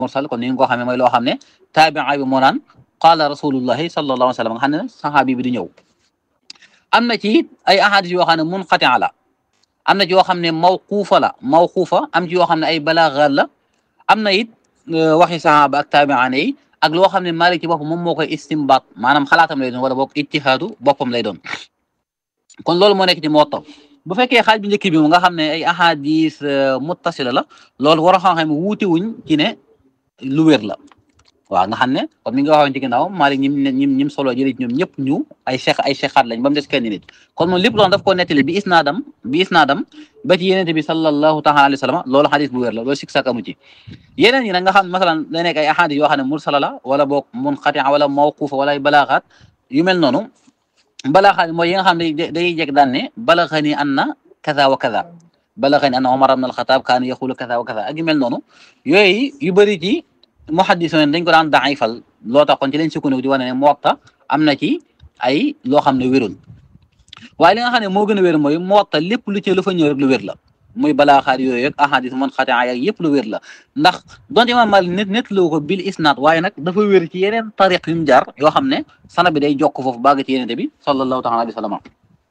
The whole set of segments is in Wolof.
mursal kon ni nga ko xamee mooy loo xam ne taabi'a bi moo naan qaala rasulullahi sallallahu alayhi wa sallam nga xam ne saxaabi bi di ñëw. am na ci ay ahadis yoo xam ne munqati'a la am na ci yoo xam ne mawquufa am ci yoo xam ne ay balaaga la am na it waxi saxaaba ak taabi'aan yi ak loo xam ne Maalik ci boppam moom moo koy istimbaat maanaam xalaatam lay doon wala boog ijtihaadu boppam lay doon kon loolu moo nekk ci Muwatta bu fekkee xaaj bi njëkk bi mu nga xam ne ay ahadis muttasila la loolu war a xam ne wuute wuñ ci ne lu wér la waaw nga xam ne comme ni nga waxoon ci ginnaaw Maalik ñim solo jëlee ñoom ñëpp ñu ay cheikhaat lañ ba mu des kenn nit kon moom lépp loolu daf ko nettali bi isnaadam ba ci yenente bi sallallahu taala alayhi wa sallam loolu xadis bu wér la loolu sik sakamu ci yeneen yi nag nga xam ne masalan day nekk ay ahadis yoo xam ne mursala la wala boog munqati'a wala mawqufa wala ay balaaxaat yu mel noonu balaaxaat mooy yi nga xam ne day jeg daan ne balaxani anna kaza wa kaza balaxani anna Umar ibn al-Khattab kaana yaqulu kaza wa kaza ak yu mel noonu yooyu yu bëri ci muhaddisoon dañ ko daan daifal loo tax kon ci leen sukkandiku di wane ne Muwatta am na ci ay loo xam ne wérul waaye li nga xam ne moo gën a wér mooy Muwatta lépp lu ci lu fa ñëw rek lu wér la muy balaaxaat yooyu ak ahadis munqati'a ak yëpp lu wér la ndax donte Imaam Maalik net lu ko bil isnaad waaye nag dafa wér ci yeneen tariq yu mu jaar yoo xam ne sana bi day jokk foofu bàgg ci yenente bi sallallahu taala alayhi wa sallam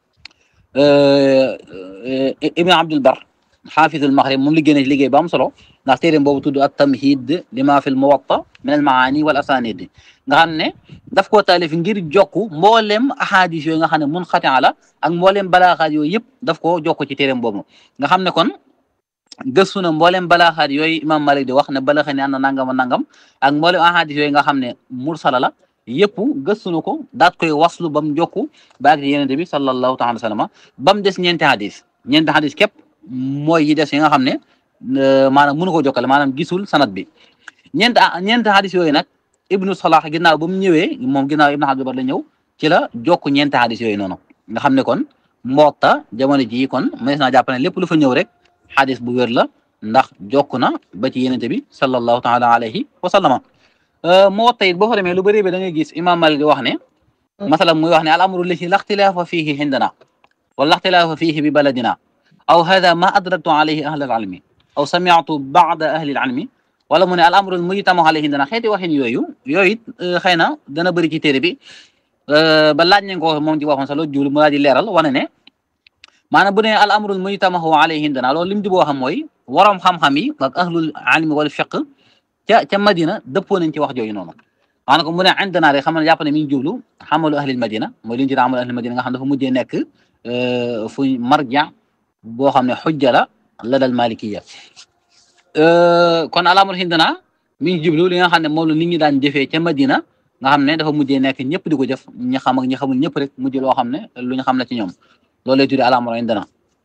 Ibn Abdul Bar xaafizul Maghrib moom li génne ci liggéey ba am solo ndax téeréem boobu tudd at-Tamhiid lima fi al-Muwatta min al-maani wal asaanid nga xam ne daf koo taalif ngir jokku mboolem ahadis yooyu nga xam ne munqati'a la ak mboolem balaaxaat yooyu yëpp daf koo jokku ci téeréem boobu nga xam ne kon gëstu na mboolem balaaxaat yooyu Imaam Maalik di wax ne balaxani an na nangam a nangam ak mboolem ahadis yooyu nga xam ne mursala la yëpp gëstu na ko daat koy waslu ba mu jokku ba ak Yonent bi sallallahu taala alayhi wa sallam ba mu des ñeenti hadis képp mooy yi des yi nga xam ne maanaam mënu ko jokkale maanaam gisul sanad bi ñeent hadis yooyu nag Ibnu Salah ginnaaw ba mu ñëwee moom ginnaaw Ibnu Abdul Bar la ñëw ci la jokk ñeent hadis yooyu noonu nga xam ne kon Muwatta jamono ji kon mënees naa jàpp ne lépp lu fa ñëw rek hadis bu wér la ndax jokk na ba ci Yonent bi sallallahu taala alayhi wa sallama Muwatta it boo fa demee lu bëri bi da ngay gis Imaam Maalik di wax ne masalan muy wax ne al amru allati la ixtilaafa fiihi indana wala ixtilaafa fiihi bi baladina aw hada ma adraktu alayhi ahla al-ilmi aw sami'tu ba'da ahli al-ilmi wala mu ne al amru al-mujtama alayhi indana xeeti waxin yooyu it xëy na dana bëri ci téere bi ba laaj nañ ko moom ci waxoon sax loolu jublu mu daal di leeral wane ne maanaam bu ne al amru al-mujtama alayhi indana loolu li mu juboo xam mooy waroom xam-xam yi ak ahlul ilmi wal fiqh ca Madina dëppoo nañ ci wax jooju noonu maanaam ko mu ne indana rek xam ne jàpp ne mi ngi jublu xamalu ahli al-Madina mooy li ñu ci xamalu ahli al-Madina nga xam dafa mujjee nekk fu marja boo xam ne xujja la dal malikiya kon alamul hindana mi ngi jublu li nga xam ne moom la nit ñi daan jëfee ca Madina nga xam ne dafa mujjee nekk ñëpp di ko jëf ñi xam ak ñi xamul ñëpp rek mujj loo xam ne lu ñu xam la ci ñoom loolu lay tuddee alamul hindana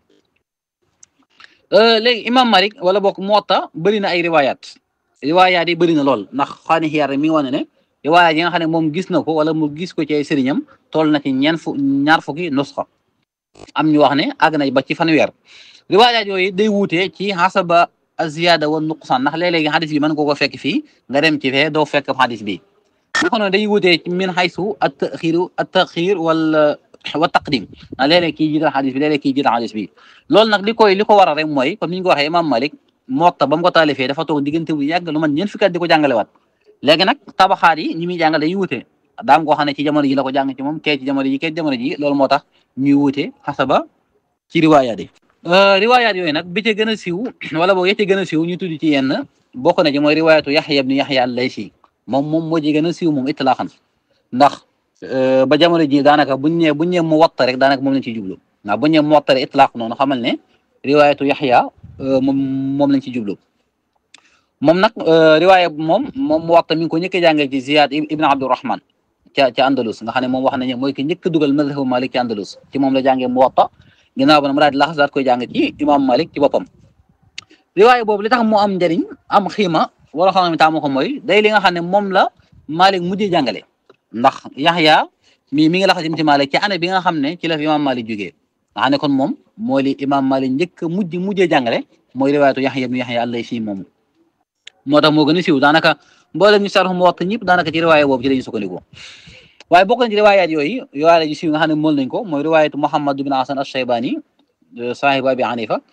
léegi Imam Malik wala bokk Muwatta bëri na ay riwayat yi bëri na lool ndax xaani xiyaar mi ngi wane ne riwayat yi nga xam ne moom gis na ko wala mu gis ko ci ay sëriñam toll na ci ñaar fukki nusxa am ñu wax ne àgg na ba ci fanweer riwaayaat yooyu day wuute ci xasaba aziyada wa nuqsaan ndax léeg-léegi xadis bi mën nga ko fekk fii nga dem ci fee doo fekk xadis bi naka noonu day wuute min xaysu at-taxiir wa taqdim ndax léeg-léeg kii jiital xadis bi léeg-léeg kii jiital xadis bi loolu nag li ko waral rek mooy comme ni ñu ko waxee Imam Malik Muwatta ba mu ko taalifee dafa toog diggante bu yàgg lu man ñeent fukki at di ko jàngalewaat léegi nag tabaxaat yi ñi muy jàngal day wuute daam koo xam ne ci jamono ji la ko jàng ci moom kee ci jamono ji kee ci jamono ji loolu moo tax ñuy wuute xasaba ci riwaayaat yi riwaayaat yooyu nag bi ci gën a siiw wala boog ya ci gën a siiw ñu tudd ci yenn bokk na ci mooy riwaayatu Yaxya ibn Yaxya al-Laysi moom moo ci gën a siiw moom itlaaxan ndax ba jamono ji daanaka buñ ñee Muwatta rek daanaka moom lañ ciy jublu ndax buñ ñee Muwatta rek itlaaq noonu xamal ne riwaayatu Yaxya moom lañ ci jublu moom nag riwaaya moom Muwatta mi ngi ko njëkk a jàngee ci Ziyaad ibn Abdurrahman ca Andalus nga xam ne moom wax nañu mooy ki njëkk a dugal mazhabu Malik ci Andalus ci moom la jàngee Muwatta ginnaaw ba mu daal di laxas daal koy jàng ci Imam Malik ci boppam riwaaya boobu li tax mu am njëriñ am xiima wala xam ne taamu ko mooy day li nga xam ne moom la Malik mujjee jàngale ndax Yaxya mi ngi laxas ci Malik ci année bi nga xam ne ci la fi Imam Malik jógee nga xam ne kon moom mooy li Imam Malik njëkk mujjee jàngale mooy riwaayatu Yaxya ibn Yaxya al-Laysi moom moo tax moo gën a siiw daanaka mboolem ñu sarx Muwatta ñëpp daanaka ci riwaaya boobu ci lañu sukkandiku waaye bokk na ci riwaayaat yooyu riwaayaat yu siiw nga xam ne mool nañ ko mooy riwaayatu Muhammad ibn Hasan ash-Shaybani saahibu Abi Hanifa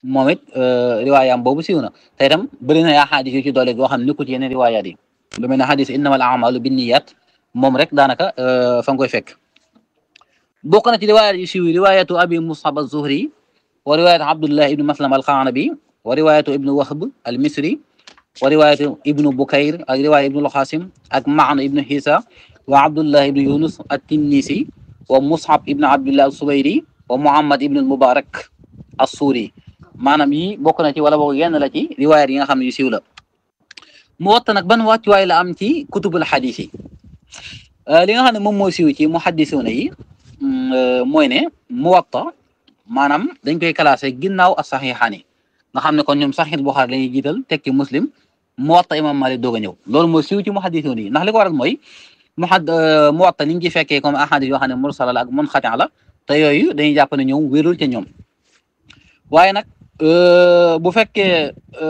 moom it riwaayam boobu siiw na te itam bëri na yaa xadis yu ci doole goo xam ne nekkul ci yeneen riwaayaat yi lu mel ne xadis innamal a'maalu binniyat moom rek daanaka fa nga koy fekk bokk na ci riwaayaat yu siiw riwaayatu abi mus'ab az-zuhri wa riwaayatu abdullah ibnu maslam al-qanabi wa riwaayatu ibnu wahb al-misri wa riwaayatu ibnu bukayr ak riwaaya ibnu al-qasim ak ma'n ibnu hisa wa abdullah ibnu yunus at-tinnisi wa mus'ab ibnu abdullah as-subayri wa muhammad ibnu al-mubarak as-suri maanaam yi bokk na ci wala boog yenn la ci riwaayat yi nga xam ne yu siiw la Muwatta nag ban wàccuwaay la am ci kutubul xadis yi li nga xam ne moom moo siiw ci muhaddisuuna yi mooy ne Muwatta maanaam dañ koy classé ginnaaw as saxiixaani nga xam ne kon ñoom saxiix Buxaari la ñuy jiital tekki Muslim Muwatta imam Malik doog a ñëw loolu moo siiw ci muhaddisuuna yi ndax li ko waral mooy Muwatta ni ñu ci fekkee comme ahadis yoo xam ne mursala la ak munqati la te yooyu dañuy jàpp ne ñoom wérul ca ñoom waaye nag bu fekkee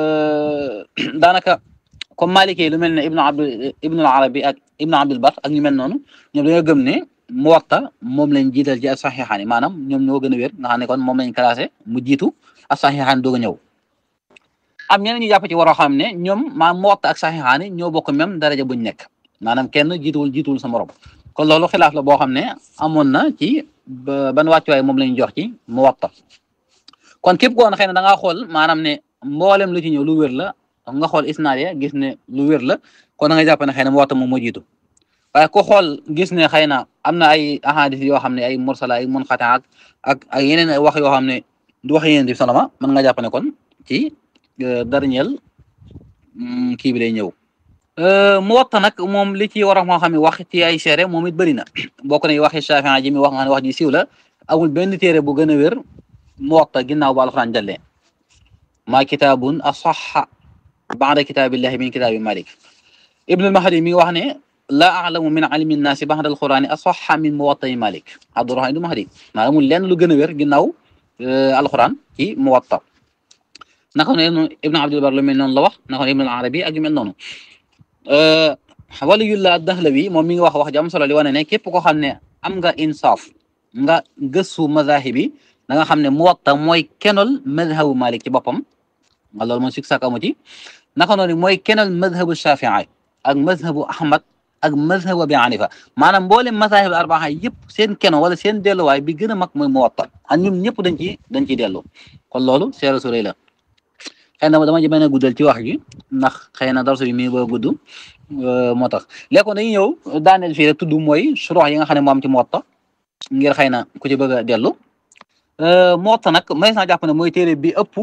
daanaka comme Maliki lu mel ne Ibnu al-Arabi ak Ibnu Abdul Bar ak ñu mel noonu ñoom dañoo gëm ne Muwatta moom lañ jiital ci as-Saxiixaani maanaam ñoom ñoo gën a wér nga xam ne kon moom lañ classé mu jiitu as-Saxiixaani doog a ñëw am ñeneen ñu jàpp ci waroo xam ne ñoom maanaam Muwatta ak Saxiixaani ñoo bokk même daraja buñ nekk maanaam kenn jiituwul sa morom kon loolu xilaaf la boo xam ne amoon na ci ban wàccuwaay moom lañ jox ci Muwatta kon képp koo xëy na da ngaa xool maanaam ne mboolem lu ci ñëw lu wér la nga xool isnaad ya gis ne lu wér la kon da nga jàpp ne xëy na Muwatta moom moo jiitu waaye ko xool gis ne xëy na am na ay ahadis yoo xam ne ay mursala ay munqati ak yeneen ay wax yoo xam ne du wax yeneen di salama mën nga jàpp ne kon ci dernier kii bi day ñëw Muwatta nag moom li ci war a moo xam ne wax ci ay seere moom it bëri na bokk na waxi Shaafi'i ji mi wax nga ne wax ji siiw la amul benn téere bu gën a wér Muwatta ginnaaw ba alxuraan jàllee maa kitaabun asaxa ba'da kitaabillahi min kitaabi Malik Ibn al-Mahdi mi wax ne laa a'lamu min ilmi nnaasi ba'da al-qur'aani asaxa min Muwatta Malik Abdurrahmaan ibn Mahdi maanaam amul lenn lu gën a wér ginnaaw alxuraan ci Muwatta naka noonu Ibn Abdul Bar lu mel noonu la wax naka Ibn al-Arabi ak yu mel noonu Waliyullah ad-Dahlawi moom mi ngi wax ju am solo li wane ne képp koo xam ne am nga insaaf nga gëstu mazahib yi da nga xam ne Muwatta mooy kenol madhabu Malik ci boppam nga loolu moom sik sak amu ci naka noonu mooy kenol madhabu Shafii ak madhabu Ahmad ak madhabu Abi Hanifa maanaam mboolem mazahib arbaa yëpp seen keno wala seen delluwaay bi gën a mag mooy Muwatta ak ñoom ñëpp dañ ciy dellu kon loolu seera su rëy la xëy na dama ci bañ a guddal ci wax gi ndax xëy na darsu bi mi ba gudd moo tax léegi kon dañuy ñëw daaneel fii rek tudd mooy surox yi nga xam ne moo am ci Muwatta ngir xëy na ku ci bëgg a dellu Muwatta nag may naa jàpp ne mooy téere bi ëpp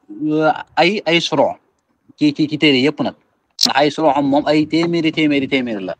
ay surox ci téere yëpp nag ndax ay surox am moom ay téeméeri la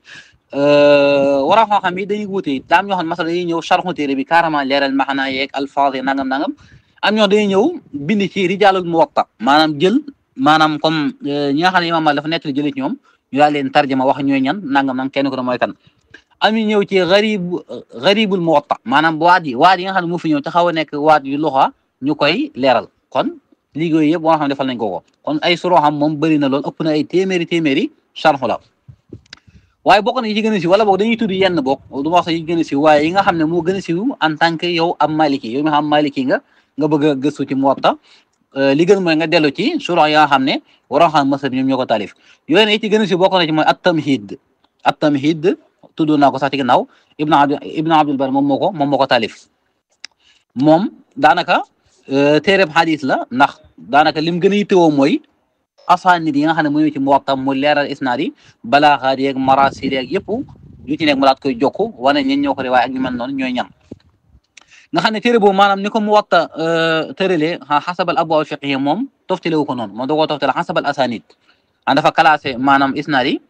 war a xam yi dañuy wuute daam ñoo xam ne masala dañuy ñëw sharxu téere bi carrément leeral maxanaa yeeg alfaaz nangam am ñoo dañuy ñëw bind ci rijaalul Muwatta maanaam jël maanaam comme ñi nga xam ne Imaam Maalik dafa nettali jëlee ci ñoom ñu daal leen tarjama wax ñooy ñan nangam kenn ko ne mooy kan am ñu ñëw ci garibul Muwatta maanaam waat yi nga xam ne moo fi ñëw te xaw a nekk waat yu loxa ñu koy leeral kon liggéey yëpp boo xam ne defal nañ ko kon ay suroxam moom bëri na lool ëpp na ay téeméeri sharxu la waaye bokk na yi ci gën a siiw wala boog dañuy tudd yenn bokk du ma wax sax yi gën a siiw waaye yi nga xam ne moo gën a siiw en tant que yow am maliki yow mi xam maliki nga bëgg a gëstu ci Muwatta li gën mooy nga dellu ci surox yi nga xam ne waroo xam masab ñoom ñoo ko taalif yooyu ne yi ci gën a siiw bokk na ci mooy at-Tamhid tudd naa ko sax ci ginnaaw Ibn Abdul Bar moom moo ko taalif moom daanaka téereb xadis la ndax daanaka lim gën a yittewoo mooy asaanid yi nga xam ne mooy ci Muwatta mu leeral isnaad yi balaaxaat yeeg marasil yeeg yëpp yu ci nekk mu daat koy jokku wane ñen ñoo ko riwaay ak ñu mel noonu ñooy ñan nga xam ne téere boobu maanaam ni ko Muwatta tëralee xasabal abwaab fiqhiyya moom toftale wu ko noonu moom da koo toftale xasabal asaanid dafa classé maanaam isnaad yi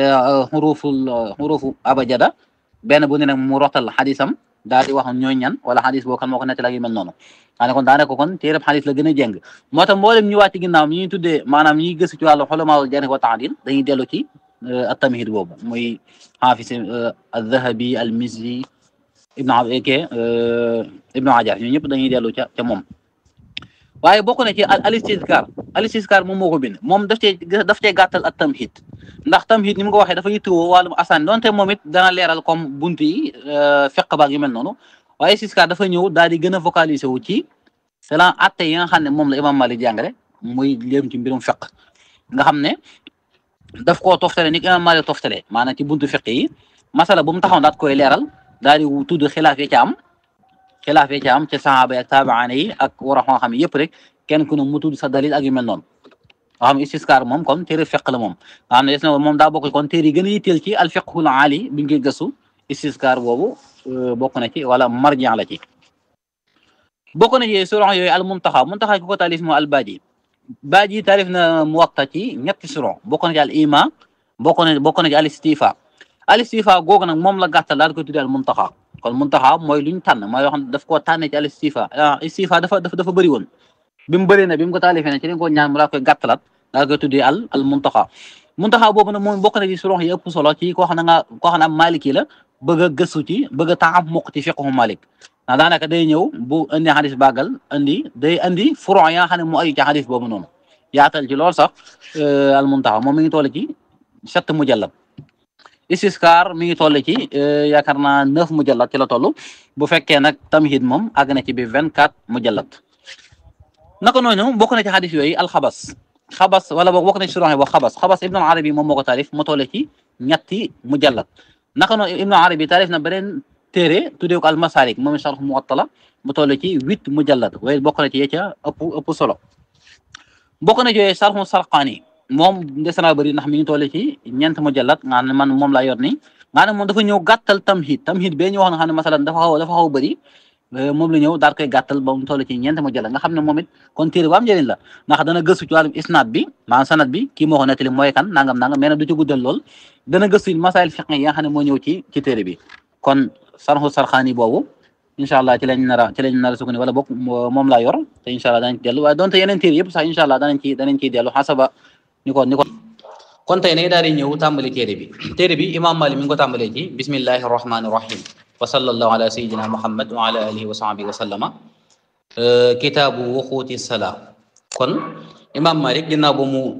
xurufu abajada benn bu ne nag mu rotal xadisam daal di wax ñooy ñan wala xadis boo kan moo ko nettali ak yu mel noonu xanaa kon daanaka kon téereb xadis la gën a jeng moo tax mboolem ñu wàcc ginnaaw ñi ñuy tuddee maanaam ñiy gëstu ci wàllu xulamaul jarh wa taadil dañuy dellu ci at-Tamhid boobu muy xaafis al-Dhahabi al-Mizzi Ibnu Hajar ñoo ñëpp dañuy dellu ca moom waaye bokk na ci al-Istizkar moom moo ko bind moom daf cee gàttal at-Tamhid ndax Tamhid ni mu ko waxee dafa yittewoo wàllum asaan donte moom it dana leeral comme buntu yi fiqh baag yu mel noonu waaye Istizkar dafa ñëw daal di gën a focaliser wu ci selon atte yi nga xam ne moom la imam Malik jàngale muy léem ci mbirum fiq nga xam ne daf koo toftale ni imam Malik toftale maanaam ci buntu fiq yi masala bu mu taxaw daat koy leeral daal di tudd xilaaf yi ca am ci saxaaba yi ak taabaane yi ak war a xam yëpp rek kenn ku ne mu tudd sa dalil ak yu mel noonu nga xam istiskaar moom kon téere fiq la moom nga xam ne des na moom daa bokk kon téere yi gën a yitteel ci al fiqhul aali bi ngi gëstu istiskaar boobu bokk na ci wala marjian la ci bokk na ci suron yooyu al muntaxa ki ko taalif moo al baaji taalif na muwatta ci ñetti suron bokk na ci al ima bokk na ci al istifa googu nag moom la gàttal daal koy tuddee al muntaxa kon muntaxa mooy luñ tànn mooy yoo xam ne daf koo tànne ci al istifa dafa bëri woon bi mu bëree ne bi mu ko taalifee ne ci dañ ko ñaan mu laa koy gàttalaat daal koy tuddee al muntaxa boobu nag moom bokk na ci suron yi ëpp solo ci koo xam ne am maliki la bëgg a gëstu ci bëgg a taam mukk ci fiqhu malik ndax daanaka day ñëw bu indi xadis bàggal day andi furon yaa xam ne mu aju ci xadis boobu noonu yaatal ci loolu sax al muntaxa moom mi ngi toll ci 7 mujallad istiskaar mi ngi toll ci yaakaar naa 9 mujallad ci la toll bu fekkee nag tamhid moom àgg na ci bi 24 mujallad naka noonu bokk na ci xadis yooyu xabas wala boog bokk na ci suron boo xabas ibnu arabi moom moo ko taalif mu toll ci ñetti mujallad naka noonu ibnu arabi taalif na beneen téere tuddee ko al masalik moom sharh muwatta la mu toll ci 8 mujallad waaye bokk na ci yee ca ëpp solo bokk na ci sharhu sarqaani moom desana bëri ndax mi ngi toll ci 4 mujallad nga xam ne man moom laa yor ni nga ne moom dafa ñëw gàttal tamhid bee ñu wax na xam ne masalan dafa xaw bëri moom la ñëw daal koy gàttal ba mu toll ci 4 mujallad nga xam ne moom it kon téere bu am njëriñ la ndax dana gëstu ci wàllum isnaad bi maanaam sanad bi kii moo ko nettali mooy kan nangam mais nag du ci guddal lool dana gëstu masail fiqh yi nga xam ne moo ñëw ci téere bi kon sarxu sarxaani boobu incha allah ci lañ nar a sukkandiku wala bokk moom laa yor te incha allah danañ ci dellu waaye donte yeneen téere yëpp sax incha allah danañ ciy dellu xasaba ni ko kon tey nañ daal di ñëw tàmbali téere bi imam Malik mi ngi ko tàmbalee ci bismillahi rahmani rahim wa sallallahu ala sayidina muhammad wa ala alihi wa sahbihi wa sallama kitaabu wuquuti salaa kon imam Malik ginnaaw ba mu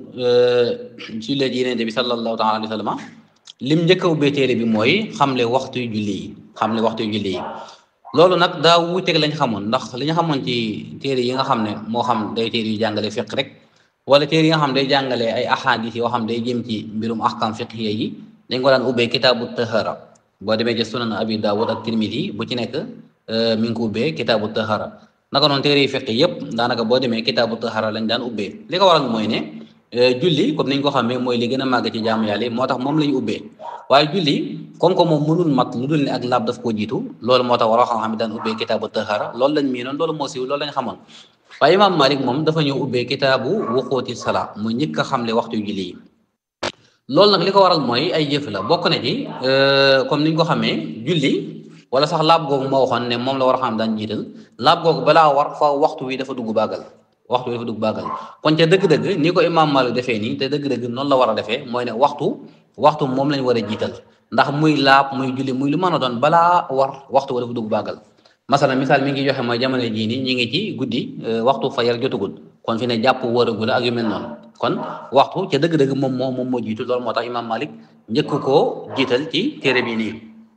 jullee ji Yonent bi sallallahu taala alayhi wa sallama lim njëkk a ubbee téere bi mooy xamle waxtu yu julli yi loolu nag daa wuuteeg lañ xamoon ndax li ñu xamoon ci téere yi nga xam ne moo xam day téere yu jàngale fiq rek wala téere yi nga xam day jàngale ay ahadis yoo xam day jëm ci mbirum ahkam fiqhiya yi dañ ko daan ubbee kitaabu tahara boo demee ci sunan abi dawud ak tirmidi bu ci nekk mi ngi ko ubbee kitaabu tahara naka noonu téere yi fiq yëpp daanaka boo demee kitaabu tahara lañ daan ubbee li ko waral mooy ne julli comme niñ ko xamee mooy li gën a màgg ci jaamu yàlla moo tax moom la ñu ubbee waaye julli comme que moom mënul mat lu dul ne ak laab daf koo jiitu loolu moo tax waroo xam daan ubbee kitaabu tahara loolu lañ miinoon loolu moo siiw loolu lañ xamoon waaye imam Malik moom dafa ñëw ubbee kitaabu wuquuti salaa muy njëkk a xamle waxtu julli yi loolu nag li ko waral mooy ay jëf la bokk na ci comme niñ ko xamee julli wala sax laab googu moo waxoon ne moom la war a xam daan jiital laab googu balaa war fa waxtu wi dafa dugg bàggal kon ca dëgg-dëgg ni ko imam Malik defee nii te dëgg-dëgg noonu la war a defee mooy ne waxtu moom lañ war a jiital ndax muy laab muy julli muy lu mën a doon balaa war waxtu wa dafa dugg bàggal masala misaal mi ngi joxe mooy jamono jii nii ñi ngi ci guddi waxtu fajar jotagul kon fi ne jàpp wëragul ak yu mel noonu kon waxtu ca dëgg-dëgg moom moo jiitu loolu moo tax imam Malik njëkk koo jiital ci téere bi nii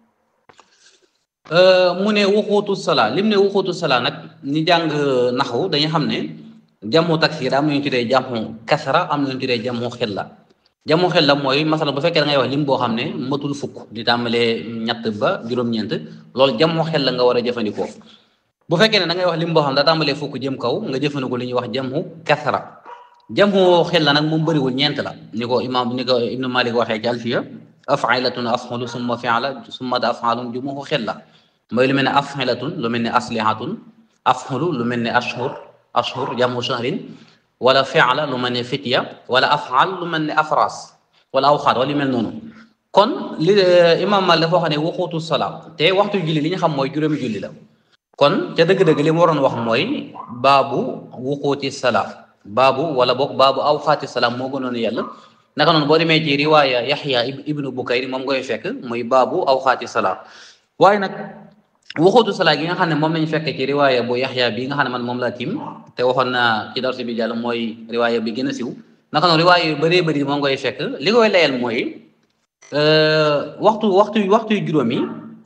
mu ne wuquutu salaa lim ne wuquutu salaa nag ñi jàng naxu dañu xam ne jamu taksir am nañu tuddee jamu kasra am nañu tuddee jamu xel la mooy masala bu fekkee da ngay wax lim boo xam ne matul fukk di tàmbalee 2 ba juróom-ñeent loolu jamu xel la nga war a jëfandikoo bu fekkee ne da ngay wax lim boo xam ne daa tàmbalee fukk jëm kaw nga jëfandikoo li ñuy wax jamu kasra jamu xel la nag moom bëriwul 4 la ni ko Ibnu Malik waxee ci Alfiya af'ilatun af'alu summa fi'la summa af'alun jamu xel la mooy lu mel ne af'ilatun lu mel ne aslihatun af'alu lu mel ne ashhur jamu shahrin wala fi'la lu mel ne fitya wala af'al lu mel ne afras wala awxaat wala yu mel noonu kon li imam Malik dafa wax ne wuquutu salaam te waxtu julli li ñu xam mooy juróomi julli la kon ca dëgg-dëgg li mu waroon wax mooy baabu wuquuti salaam baabu awxaati salaam moo gënoon yàlla naka noonu boo demee ci riwaaya Yaxya ibnu Bukayr moom ngoy fekk muy baabu awxaati salaam waaye nag wuquutu salaa gi nga xam ne moom lañu fekk ci riwaaya bu Yaxya bi nga xam ne man moom laa tim te waxoon naa ci darsu bi jàll mooy riwaaya bi gën a siw naka noonu riwaaya yu bëree bëri moom ngay fekk li koy layal mooy waxtu yu juróom yi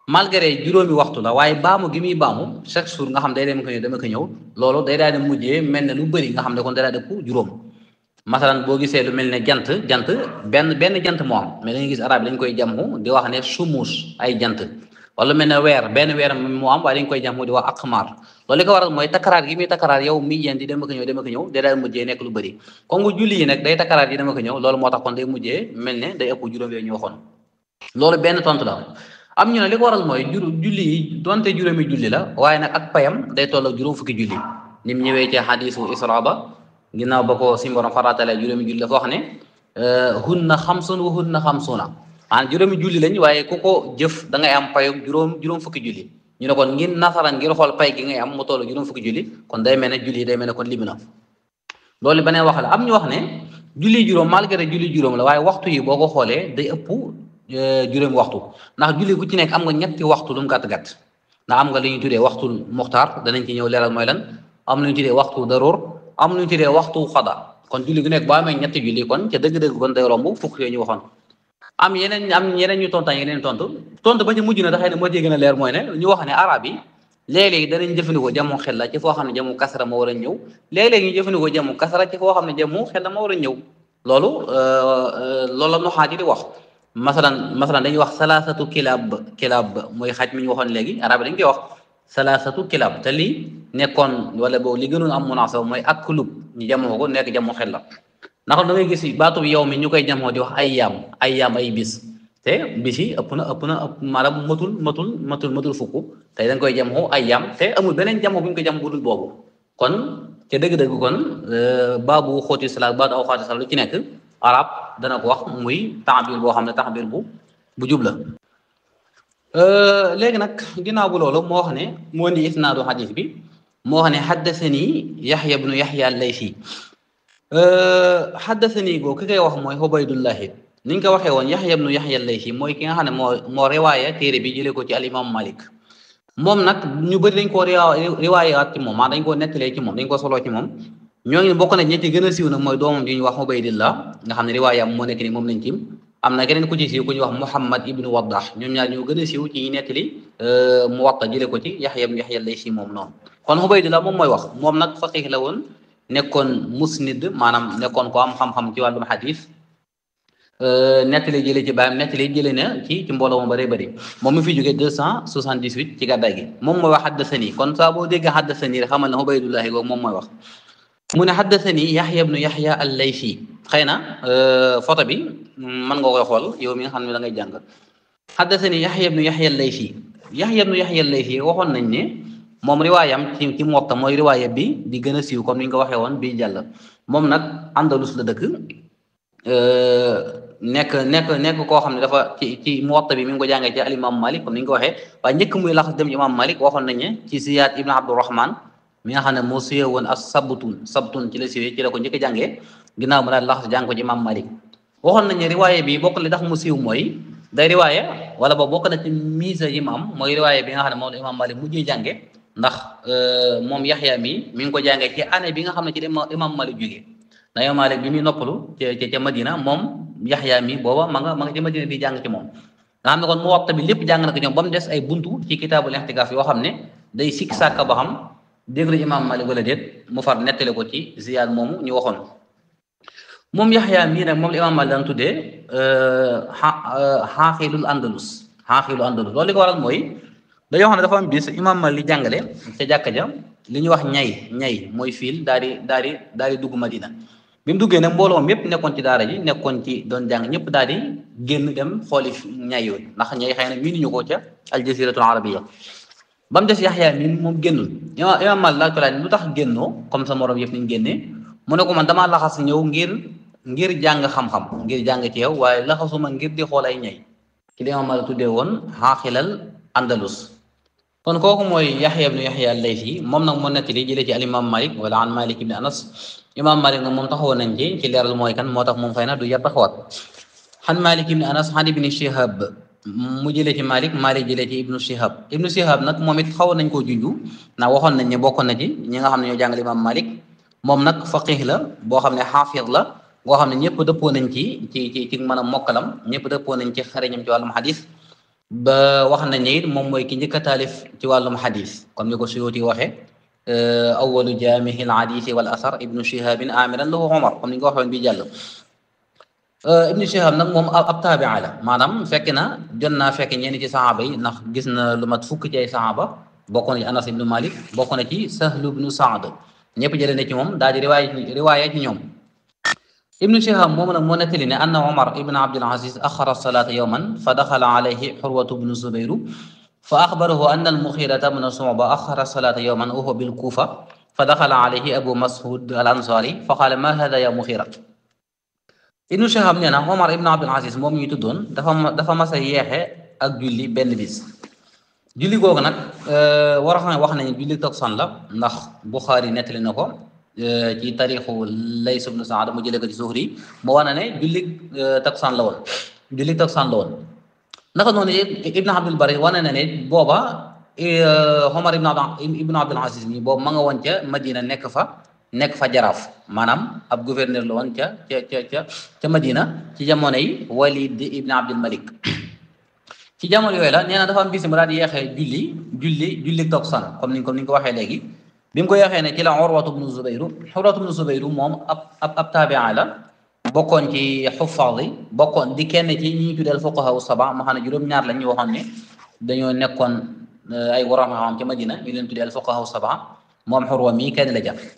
malgré juróomi waxtu la waaye baamu gi muy baamu chaque jour nga xam day dem ko ñëw dama ko ñëw loolu day daal di mujjee mel ne lu bëri nga xam ne kon day daal di ëpp juróom masalan boo gisee lu mel ne jant benn jant moo am mais dañuy gis arab yi dañ koy jàmmu di wax ne sumuus ay jant wala mel ne benn weer moo am waaye dañ koy jàmmu di wax aqmar loolu li ko waral mooy takkaraat gi muy takkaraat yow mi yéen di dama ko ñëw day daal mujjee nekk lu bëri kon nga julli yi nag day takkaraat yi dama ko ñëw loolu moo tax kon day mujjee mel ne day ëpp juróom yooyu ñu waxoon loolu benn tontu la am ñu ne li ko waral mooy julli yi donte juróomi julli la waaye nag ak payam day toll ak juróom fukki julli ni mu ñëwee ci xadiisu Isra ba ginnaaw ba ko si borom faratale juróomi julli dafa wax ne hunna xamsun wa hunna xamsuna maanaam juróomi julli lañ waaye ku ko jëf da ngay am payu juróom fukki julli ñu ne kon ngir nasaraan ngir xool pay gi ngay am mu toll juróom fukki julli kon day mel ne julli day mel ne kon limi na loolu beneen wax la am ñu wax ne julli juróom malgré julli juróom la waaye waxtu yi boo ko xoolee day ëpp juróomi waxtu ndax julli ku ci nekk am nga ñetti waxtu lu mu gàtt-gàtt ndax am nga li ñuy tuddee waxtul muxtaar danañ ci ñëw leeral mooy lan am lu ñu tuddee waxtu daruur am lu ñu tuddee waxtu xada kon julli gu nekk boo amee ñetti julli kon ca dëgg-dëgg kon day romb fukk yooyu ñu waxoon am yeneen ñu tontaan yeneen tontu ba ci mujj na taxee ne moo ci gën a leer mooy ne ñu wax ne arab yi léeg-léegi danañ jëfandikoo jamu xel la ci foo xam ne jamu kasara moo war a ñëw léeg-léegi ñu jëfandikoo jamu kasara ci foo xam ne jamu xel la moo war a ñëw loolu la nuxaat yi di wax masalan dañuy wax salaasatu kilaab mooy xaj mi ñu waxoon léegi arab yi dañ koy wax salaasatu kilaab te lii nekkoon wala boobu li gënoon am munaasaba mooy ak kulub ñu jamoo ko nekk jamu xel la ndax da ngay gis baatu yow mi ñu koy jamoo di wax ay yaam ay bis te bis yi ëpp na maanaam matul fukk tey dañ koy jamoo ay yaam te amul beneen jamoo bu ñu ko jam bu dul boobu kon ca dëgg-dëgg kon baabu xooti salaat baatu aw xooti salaat lu ci nekk arab dana ko wax muy taabir boo xam ne taabir bu jub la léegi nag ginnaaw bu loolu moo wax ne moo indi isnaadu xadis bi moo wax ne xaddasani yaxya bnu yaxya al-laysi xaddasani goo ki koy wax mooy Ubaydullahi ni ñu ko waxee woon yaxya bnu yaxya al-laysi mooy ki nga xam ne moo riwaaya téere bi jëlee ko ci al imam Malik moom nag ñu bëri dañ koo riwaayaat ci moom maa dañ koo nettalee ci moom dañ ko soloo ci moom ñoo ngi bokk na ñi ci gën a siiw nag mooy doomam ji ñu wax Ubaydillah nga xam ne riwaayam moo nekk ni moom lañ ci am na keneen ku ci siiw ku ñuy wax Muhammad ibnu Waddah ñoom ñaar ñoo gën a siiw ci ñi nettali Muwatta jële ko ci Yaxya ibnu Yaxya Laysi moom noonu kon Ubaydillah moom mooy wax moom nag faqih la woon nekkoon musnid maanaam nekkoon ko am xam-xam ci wàllum xadis nettali jële ci baayam nettali jële na ci mbooloo mu bëree bëri moom mi fi jógee 278 ci gàddaay gi moom mooy wax xaddasani kon saa boo déggee xaddasani rek xamal ne Ubaydullahi googu moom mooy wax mu ne xaddasani yaxya bnu yaxya al-laysi xëy na photo bi mën nga koy xool yow mi nga xam ne da ngay jàng xaddasani yaxya bnu yaxya al-laysi waxoon nañ ne moom riwaayam ci Muwatta mooy riwaaya bi di gën a siiw comme ni ñu ko waxee woon bii jàll moom nag Andalus la dëkk nekk koo xam ne dafa ci Muwatta bi mi ngi ko jàngee ci al imam Malik comme ni ñu ko waxee waaye njëkk muy laxas dem imam Malik waxoon nañ ne ci Ziyaad ibn Abdurrahman mi nga xam ne moo suyee woon as sabtun ci la siwee ci la ko njëkk a jàngee ginnaaw mu daal laxas jàng ko ci imam Malik waxoon nañ ne riwaaye bi bokk li tax mu siiw mooy day riwaaye wala ba bokk na ci mise yi mu am mooy riwaaye bi nga xam ne moom la imam Malik mujjee jànge ndax moom Yaxya mi ngi ko jàngee ci année bi nga xam ne ci imam Malik jógee ndax imam Malik bi muy noppalu ca Madina moom Yaxya mi booba ma nga ci Madina di jàng ci moom nga xam ne kon Muwatta bi lépp jàng na ko ñoom ba mu des ay buntu ci kitaabul i'tikaaf yoo xam ne day sikk sàkka ba xam dégg la imam Malik wala déet mu far nettale ko ci Ziyaad moomu ñu waxoon moom Yaxya mii nag moom la imam Malik daan tuddee xaaxilul andalus loolu li ko waral mooy dañoo xam ne dafa am bis imam Malik li jàngale ca jàkka ja li ñuy wax ñay mooy fiil daal di dugg Madina bi mu duggee nag mbooloo mépp nekkoon ci daara ji nekkoon ci doon jàng ñëpp daal di génn dem xooli ñay yooyu ndax ñay xëy na miinuñu ko ca aljaziratul arabiya ba mu des Yaxya mi moom génnul imam Malik laa ko laaj lu tax génnoo comme sa morom yëpp niñ génnee mu ne ko man damaa laxas ñëw ngir jàng xam-xam ngir jàng ci yow waaye laxasuma ngir di xool ay ñay ci li imam Malik tuddee woon xaaxilal andalus kon kooku mooy Yaxya ibnu Yaxya al-Laysi moom nag moo nettali jëlee ci al imam Malik wala an Malik ibni Anas imam Malik nag moom taxawoon nañ ci leeral mooy kan moo tax moom xëy na du yar taxawaat xan Malik ibni Anas xan ibni Shihab mu jëlee ci Malik jëlee ci ibnu Shihab nag moom it xawoon nañ koo junju ndax waxoon nañ ne bokkoon na ci ñi nga xam ne ñoo jàngal imam Malik moom nag faqih la boo xam ne xaafid la boo xam ne ñëpp dëppoo nañ ci mën a mokkalam ñëpp dëppoo nañ ci xariñam ci wàllum xadis ba wax nañ ne it moom mooy ki njëkk a taalif ci wàllum xadis comme ni ko Suyuti waxee awalu jaamihi al hadisi wal asar ibnu shihabin amiran lahu omar comme ni nga ko waxoon bi jàll ibnu shihab nag moom ab taabia la maanaam fekk na jot naa fekk ñenn ci saxaaba yi ndax gis na lu mat fukk ci ay saxaaba bokk na ci anas ibnu malik bokk na ci sahlu ibnu saad ñëpp jëlee na ci moom daal di riwaaya ci ñoom ibnu shihab moom nag moo nettali ne anna omar ibn abdul aziz axara salaata yowman fa daxala alayhi xurwatu bnu zubayru fa axbarahu anna almuxirata bna suba axara salaata yowman wa huwa bil kuufa fa daxala alayhi abu masud al ansari fa qaala ma hada ya muxira ibnu shihab nee na omar ibn abdul aziz moom ñuy tuddoon dafa mas a yeexe ak julli benn bis julli googu nag war a xam ne wax nañu julli takkusaan la ndax buxaari nettali na ko ci tarixu Lays ibn Saad mu jëlee ko ci Zuhri moo wane ne julli takkusaan la woon julli takkusaan la woon naka noonu Ibn Abdul Bari wane na ne booba Omar ibn Abdul Aziz mi boobu ma nga woon ca Madina nekk fa jaraaf maanaam ab gouverneur la woon ca Madina ci jamono yi Walid ibn Abdul Malik ci jamono yooyu la nee na dafa am bis mu daal di yeexee julli takkusaan comme ni nga ko waxee léegi bi mu ko yeexee ne ci la Urwatu bnu Zubayru moom ab taabia la bokkoon ci xuffaad yi bokkoon di kenn ci ñi ñu tuddeel fuqahaa saba ma xam ne juróom-ñaar la ñu waxoon ne dañoo nekkoon ay waroom xam ci Madina ñu leen tuddeel fuqahaa saba moom Urwa mii kenn la jàpp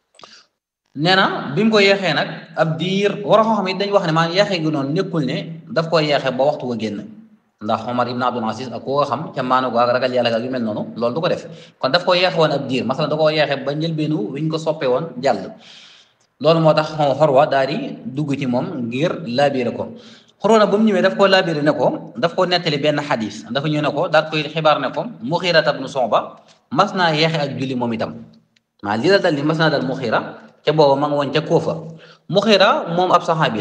nee na bi mu ko yeexee nag ab diir waroom xam it dañu wax ne maa yeexee gi noonu nekkul ne daf ko yeexee ba waxtu wa génn ndax Omar ibn Abdul Aziz ak koo xam ca maanu gu ak ragal yàlla ak yu mel noonu loolu du ko def kon daf ko yeexe woon ab diir masalan da koo yeexe ba njëlbeenu wiñ ko soppee woon jàll loolu moo tax Urwa daal di dugg ci moom ngir laabire ko Urwa nag ba mu ñëwee daf koo laabire ne ko daf ko nettali benn xadis dafa ñëw ne ko daal koy xibaar ne ko Muxira ibn Shu'ba mas naa yeexe ak julli moom itam maa lii la dal ni mas naa dal Muxira ca booba ma nga woon ca Kuufa Muxira moom ab saxaabi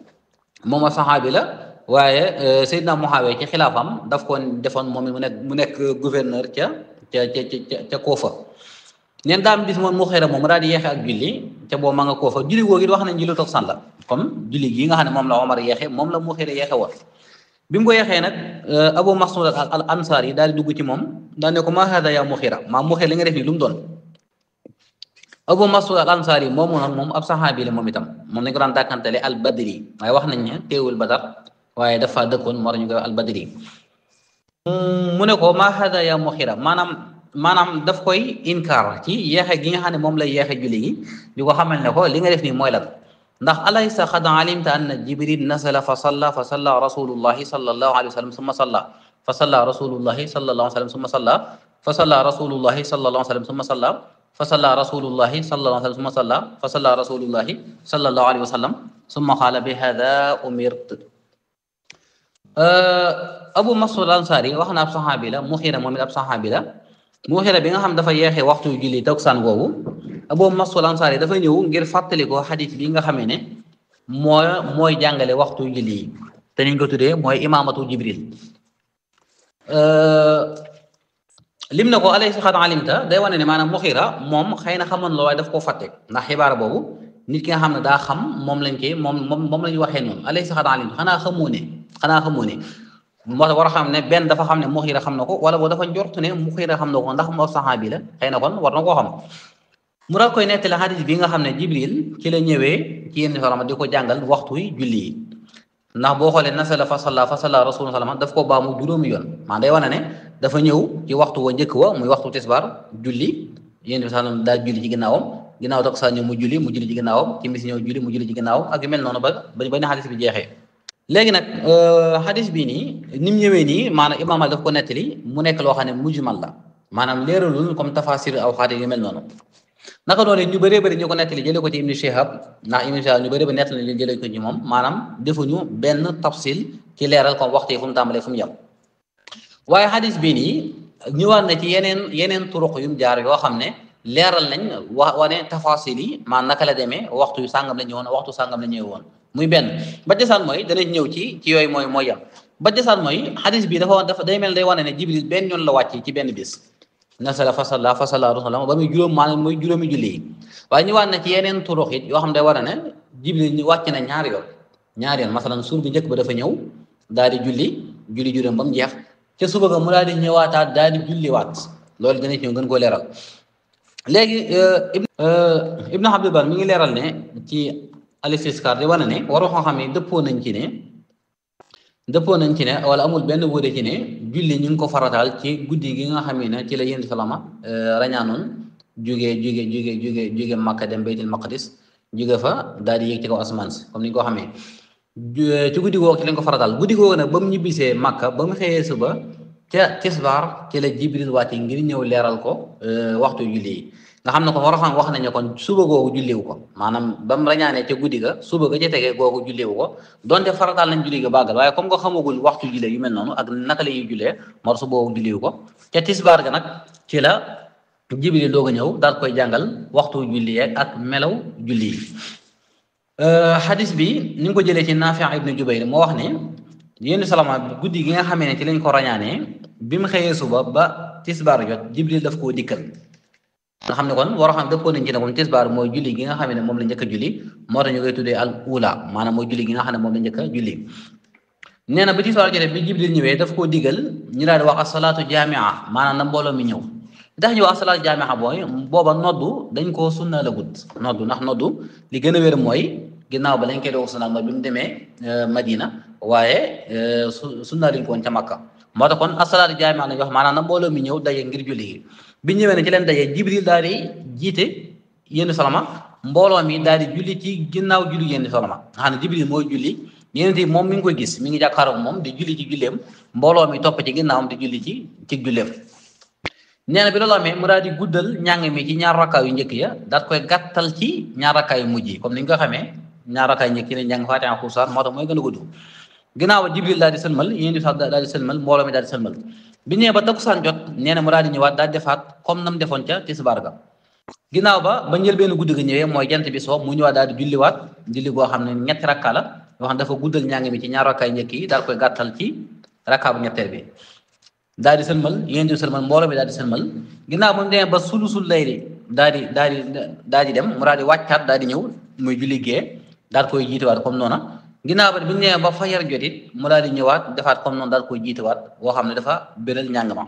la waaye Seydina Muawiya ci xilaafam daf ko defoon moom mu nekk gouverneur ca Kuufa neen daam bis moom Muxira moom daal di yeexe ak julli ca boobu ma nga Kuufa julli googu it wax nañ julli takkusaan la comme julli gi nga xam ne moom la Omar yeexe moom la Muxira yeexe woon bi mu ko yeexee nag Abu Mas'ud al Ansari daal di dugg ci moom daal ne ko ma hada ya Muxira maa Muxira li nga def nii lu mu doon Abu Mas'ud al Ansari moomu nag moom ab saxaabi la moom itam moom nañ ko daan dàkkantale al Badri waaye wax nañ ne teewul Badar waaye dafa dëkkoon moo tax ñu koy al Badri mu ne ko ma hada ya Muxira maanaam daf koy inkaar ci yeexe gi nga xam ne moom lay yeexe julli gi di ko xamal ne ko li nga def nii mooy lan ndax alaysa qad alimta anna Jibril nasala fa salla rasulullahi sallallahu alayhi wa sallam summa salla fa salla rasulullahi sallallahu alayhi wa sallam summa salla fa salla rasulullahi sallallahu alayhi wa sallam summa salla fa salla rasulullahi sallallahu alayhi wa sallam summa salla fa salla rasulullahi sallallahu alayhi wa sallam summa qaala bi hada umirt Abu Mas'ud al-Ansari wax na ab saxaabi la Muxira moom it ab saxaabi la Muxira bi nga xam dafa yeexee waxtu julli takkusaan googu Abu Mas'ud al-Ansari dafa ñëw ngir fàttali ko xadis bi nga xamee ne mooy jàngale waxtu julli yi te niñ ko tuddee mooy imaamatu Jibril lim na ko alaysa qad alimta day wane ne maanaam Muxira moom xëy na xamoon la waaye daf koo fàtte ndax xibaar boobu nit ki nga xam ne daa xam moom lañ koy moom la ñu waxee noonu alaysa qad alimta xanaa xamoo ne moo tax war a xam ne benn dafa xam ne Muxira xam na ko wala boo dafa njort ne Muxira xam na ko ndax moo saxaabi la xëy na kon war na koo xam mu daal koy nettali xadis bi nga xam ne Jibril ci la ñëwee ci yenn forma di ko jàngal waxtu yi julli yi ndax boo xoolee nasala fa salla rasul sallam daf ko baamu juróomi yoon maa day wane ne dafa ñëw ci waxtu wa njëkk wa muy waxtu tisbaar julli yéen bi sallam daal julli ci ginnaawam ginnaaw takkusaan ñëw mu julli ci ginnaawam timis ñëw julli mu julli ci ginnaawam ak yu mel noonu ba ne xadis bi jeexee léegi nag xadis bii nii ni mu ñëwee nii maanaam Imaam Maalik daf ko nettali mu nekk loo xam ne mujmal la maanaam leeralul comme tafasir aw xaati yu mel noonu naka noonu ñu bëree bëri ñu ko nettali jëlee ko ci Ibn Shihab ndax Ibn Shihab ñu bëree bëri nettali leen jëlee ko ci moom maanaam defuñu benn tafsil ci leeral comme waxtu yi fu mu tàmbalee fu mu yem waaye xadis bii nii ñëwaat na ci yeneen turuq yu mu jaar yoo xam ne leeral nañ wane tafasil yi maanaam naka la demee waxtu yu sàngam la ñëwoon waxtu sàngam la ñëwoon muy benn ba desaan mooy danañ ñëw ci yooyu mooy yam ba desaan mooy xadis bi dafa day mel day wane ne Jibril benn yoon la wàcc ci benn bis nasala fa salla rasulullah ba muy juróom maanaam mooy juróomi julli yi waaye ñëwaat na ci yeneen turux it yoo xam day wane ne Jibril ñu wàcc na ñaari yoon masalan suur bu njëkk ba dafa ñëw daal di julli juróom ba mu jeex ca suba ga mu daal di ñëwaataat daal di julliwaat loolu dina ci gën koo leeral léegi Ibn Abdul Bar mi ngi leeral ne ci al-Istizkar di wane ne waroo xam ne dëppoo nañ ci ne wala amul benn wuute ci ne julli ñu ngi ko farataal ci guddi gi nga xam ne ci la yéen salama rañaanoon jóge Makka dem Baytul Maqdis jóge fa daal di yéeg ci kaw asamaan si comme ni ñu ko xamee ci guddi googu ci lañ ko farataal guddi googu nag ba mu ñibbisee Makka ba mu xëyee suba ca tisbaar ci la Jibril wàcce ngir ñëw leeral ko waxtu julli yi nga xam ne kon war a xam wax nañu kon suba googu julliwu ko maanaam ba mu rañaanee ca guddi ga suba ga ca tegee googu julliwu ko donte farataal nañ julli ga bàggal waaye comme nga xamagul waxtu jullee yu mel noonu ak naka la ñuy jullee moo su boobu julliwu ko ca tisbaar ga nag ci la Jibril doog a ñëw daal koy jàngal waxtu julli ak melaw julli yi xadis bi ni nga ko jëlee ci Naafi' ibn Jubayr moo wax ne yéen salama guddi gi nga xamee ne ci lañ ko rañaanee bi mu xëyee suba ba tisbaar jot Jibril daf koo dikkal nga xam ne kon war a xam dëppoo nañ ci ne kon tisbaar mooy julli gi nga xam ne moom la njëkk a julli moo tax ñu koy tuddee al ula maanaam mooy julli gi nga xam ne moom la njëkk a julli nee na ba tisbaar jotee bi Jibril ñëwee daf koo digal ñu daal di wax asalaatu jaamia maanaam na mbooloo mi ñëw li tax ñu wax asalaatu jaamia booy booba noddu dañ koo sunna la gut noddu ndax noddu li gën a wér mooy ginnaaw ba lañ koy doog sunna mooy bi mu demee Madina waaye sunna liñ ko woon ca Makka moo tax kon asalaatu jaamia lañ wax maanaam na mbooloo mi ñëw daje ngir julli gi bi ñëwee ne ci leen dajee Jibril daal di jiite yéen salama mbooloo mi daal di julli ci ginnaaw julli yéen salama nga xam ne Jibril mooy julli yéen it moom mi ngi koy gis mi ngi jàkkaaroo moom di julli ci julleem mbooloo mi topp ci ginnaawam di julli ci julleem nee na bi loolu amee mu daal di guddal ñàng mi ci ñaar rakkaa yu njëkk ya daal koy gàttal ci ñaar rakkaa yu mujj yi comme ni ñu ko xamee ñaar rakkaa yu njëkk yi ne njàng Faatiha xuusaan moo tax mooy gën a gudd ginnaaw Jibril daal di sëlmal yéen di sax daal di sëlmal mbooloo mi daal di sëlmal bi ñëwee ba takkusaan jot nee na mu daal di ñëwaat daal defaat comme nam defoon ca tisbaar ga ginnaaw ba njëlbéenu guddi ga ñëwee mooy jant bi soo mu ñëwaat daal di julliwaat julli goo xam ne ñetti rakka la yoo xam ne dafa guddal ñàng mi ci ñaar rakkaay njëkk yi daal koy gàttal ci rakka bu ñetteel bi daal di sëlmal yéen di sëlmal mbooloo mi daal di sëlmal ginnaaw ba mu demee ba sulusul layli daal di dem mu daal di wàccaat daal di ñëw muy julli gee daal koy jiitewaat comme noona ginnaaw ba bi ñu ñëwee ba fajar jot it mu daal di ñëwaat defaat comme noonu daal koy jiitewaat boo xam ne dafa béral njàng ma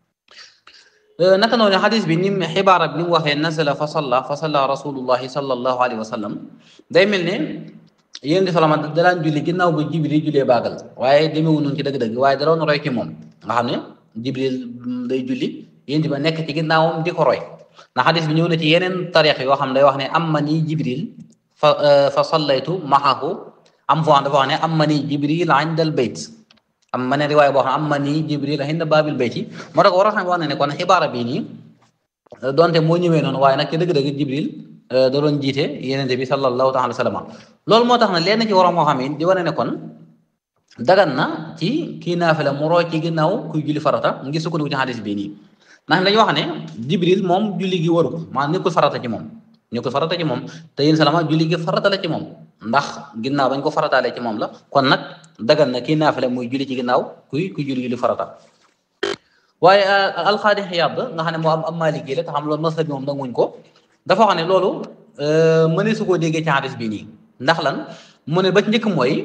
naka noonu xadis bi ni xibaara bi ni mu waxee nazala fa salla rasulullahi sallallahu alayhi wa sallam day mel ne yéen di salama da daan julli ginnaaw ba Jibril jullee baagal waaye demewu noonu ci dëgg-dëgg waaye da doon roy ci moom nga xam ne Jibril day julli yéen ba nekk ci ginnaawam di ko roy ndax xadis bi ñëw na ci yeneen tariix yoo xam ne day wax ne amma ni Jibril fa sallaytu maahu am foo xam dafa wax ne am ma ni Jibril indal bayt am ma ne riwaay boo xam am ma ni Jibril inda baabil bayti moo tax war a xam wax ne kon xibaara bii nii donte moo ñëwee noonu waaye nag ci dëgg-dëgg Jibril da doon jiite Yonent bi sallallahu taala wa sallam loolu moo tax na lenn ci waroon moo xam ne di wane ne kon dagan na ci kii naafila mu roy ci ginnaaw kuy julli farata ngir sukkandiku ci xadis bii nii ndax dañu wax ne Jibril moom julli gi waru maanaam nekkul farata ci moom te yéen salama julli gi farata la ci moom ndax ginnaaw bañ ko farataalee ci moom la kon nag dagan na kii naafile muy julli ci ginnaaw kuy julli farata waaye alxaadi Xiyaad nga xam ne moo am Maliki la te xam loolu masal bi moom nanguñ ko dafa wax ne loolu mënee su koo déggee ci xadis bi nii ndax lan mu ne ba ci njëkk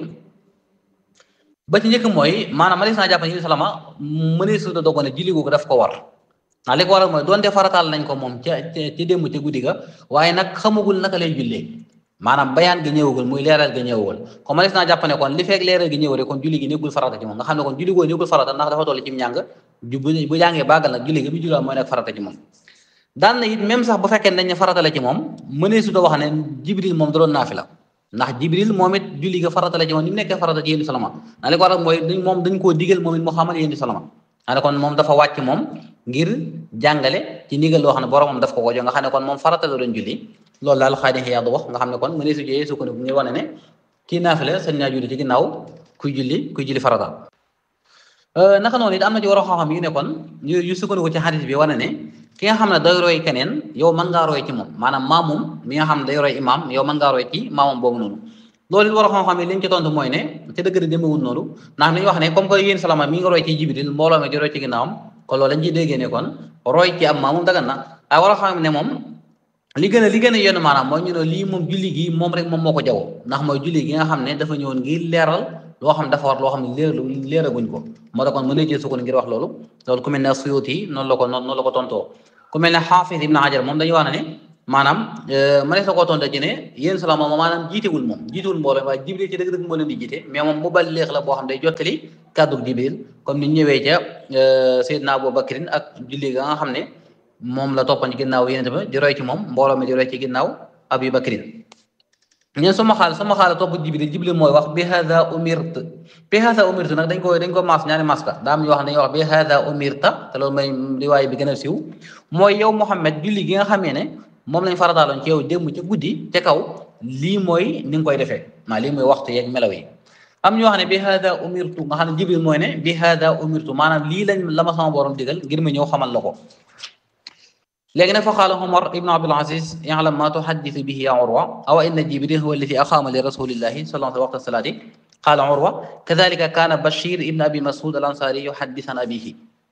mooy maanaam ma des naa jàpp ne yéen salama mënee su da dogo ne julli googu daf ko war ndax li ko waral mooy doonte farataal nañ ko moom ci démb ca guddi ga waaye nag xamagul naka lay jullee maanaam bayaan ga ñëwagul muy leeral ga ñëwagul comme ma des naa jàpp ne kon li fekk leeral gi ñëw rek kon julli gi nekkul farata ci moom nga xam ne kon julli googu nekkul farata ndax dafa toll ci njàng bu jàngee bàggal nag julli gi mu julli mooy nekk farata ci moom daan na it même sax bu fekkee dañ ne farata la ci moom mënee su da wax ne Jibril moom da doon naafila ndax Jibril moom it julli ga farata la ci moom ni mu nekkee farata ci yéen salama ndax li ko waral mooy moom dañ koo digal moom it moo xamal yéen salama xam ne kon moom dafa wàcc moom ngir jàngale ci ndigal loo xam ne boromam daf ko ko jox nga xam ne kon moom farata la doon julli loolu daal xaadi Xiyaad wax nga xam ne kon mënee su jëyee su ko ñu wane ne kii naafila sañ naa julli ci ginnaaw kuy julli farata naka noonu it am na ci war a xam yu ne kon yu sukkandiku ci xadis bi wane ne ki nga xam ne day roy keneen yow mën ngaa roy ci moom maanaam maamum mi nga xam ne day roy imaam yow mën ngaa roy ci maamum boobu noonu loolu it war a xam yi li ñu ci tontu mooy ne te dëgg de demewul noonu ndax dañuy wax ne comme que yéen salama mi nga roy ci Jibril mbooloo mi di roy ci ginnaawam kon loolu lañ ciy déggee ne kon roy ci am maamum dagan na ay war a xam ne moom li gën a yenn maanaam mooy ñu ne lii moom julli gi moom rek moom moo ko jaww ndax mooy julli gi nga xam ne dafa ñëwoon ngir leeral loo xam dafa war loo xam ne leeraguñ ko moo tax kon mën na jël sukkoon ngir wax loolu ku mel ne Suyuti yi noonu la ko tontoo ku mel ne Xaafis Ibn Hajar moom dañuy wax ne maanaam mënees na koo tonte ci ne yéen salaam moom maanaam jiitewul mbooloo waaye Jibril ci dëgg-dëgg moo leen di jiite mais moom mu balleex la boo xam day jottali kàddu Jibril comme ni ñëwee ca Seydina Abu Bakrin ak julli ga nga xam ne moom la toppan ci ginnaaw yéen tamit di roy ci moom mbooloo mi di roy ci ginnaaw Abu Bakrin ñeen sama xaal topp Jibril mooy wax bi hada umirtu nag dañ ko maas ñaari maska daa am ñu wax ne dañuy wax bi hada umirta te loolu mooy riwaay bi gën a siiw mooy yow Muhammad julli gi nga xamee ne moom lañ farataaloon ci yow démb ca guddi ca kaw lii mooy ni nga koy defee lii mooy waxtu yeeg melaw yi am ñu wax ne bi hada umirtu nga xam ne Jibril mooy ne bi hada umirtu maanaam lii la ma sama borom digal ngir ma ñëw xamal la ko léegi nag fa qaala Umar ibnu Abdul Aziz i'lam ma tuhaddisu bihi ya Urwa aw inna Jibril huwa alladi aqama li rasulillahi sallallahu alayhi wa sallam waqta salaati qaala Urwa kadhalika kaana Bashir ibn Abi Mas'ud al-Ansari yuhaddithu an abihi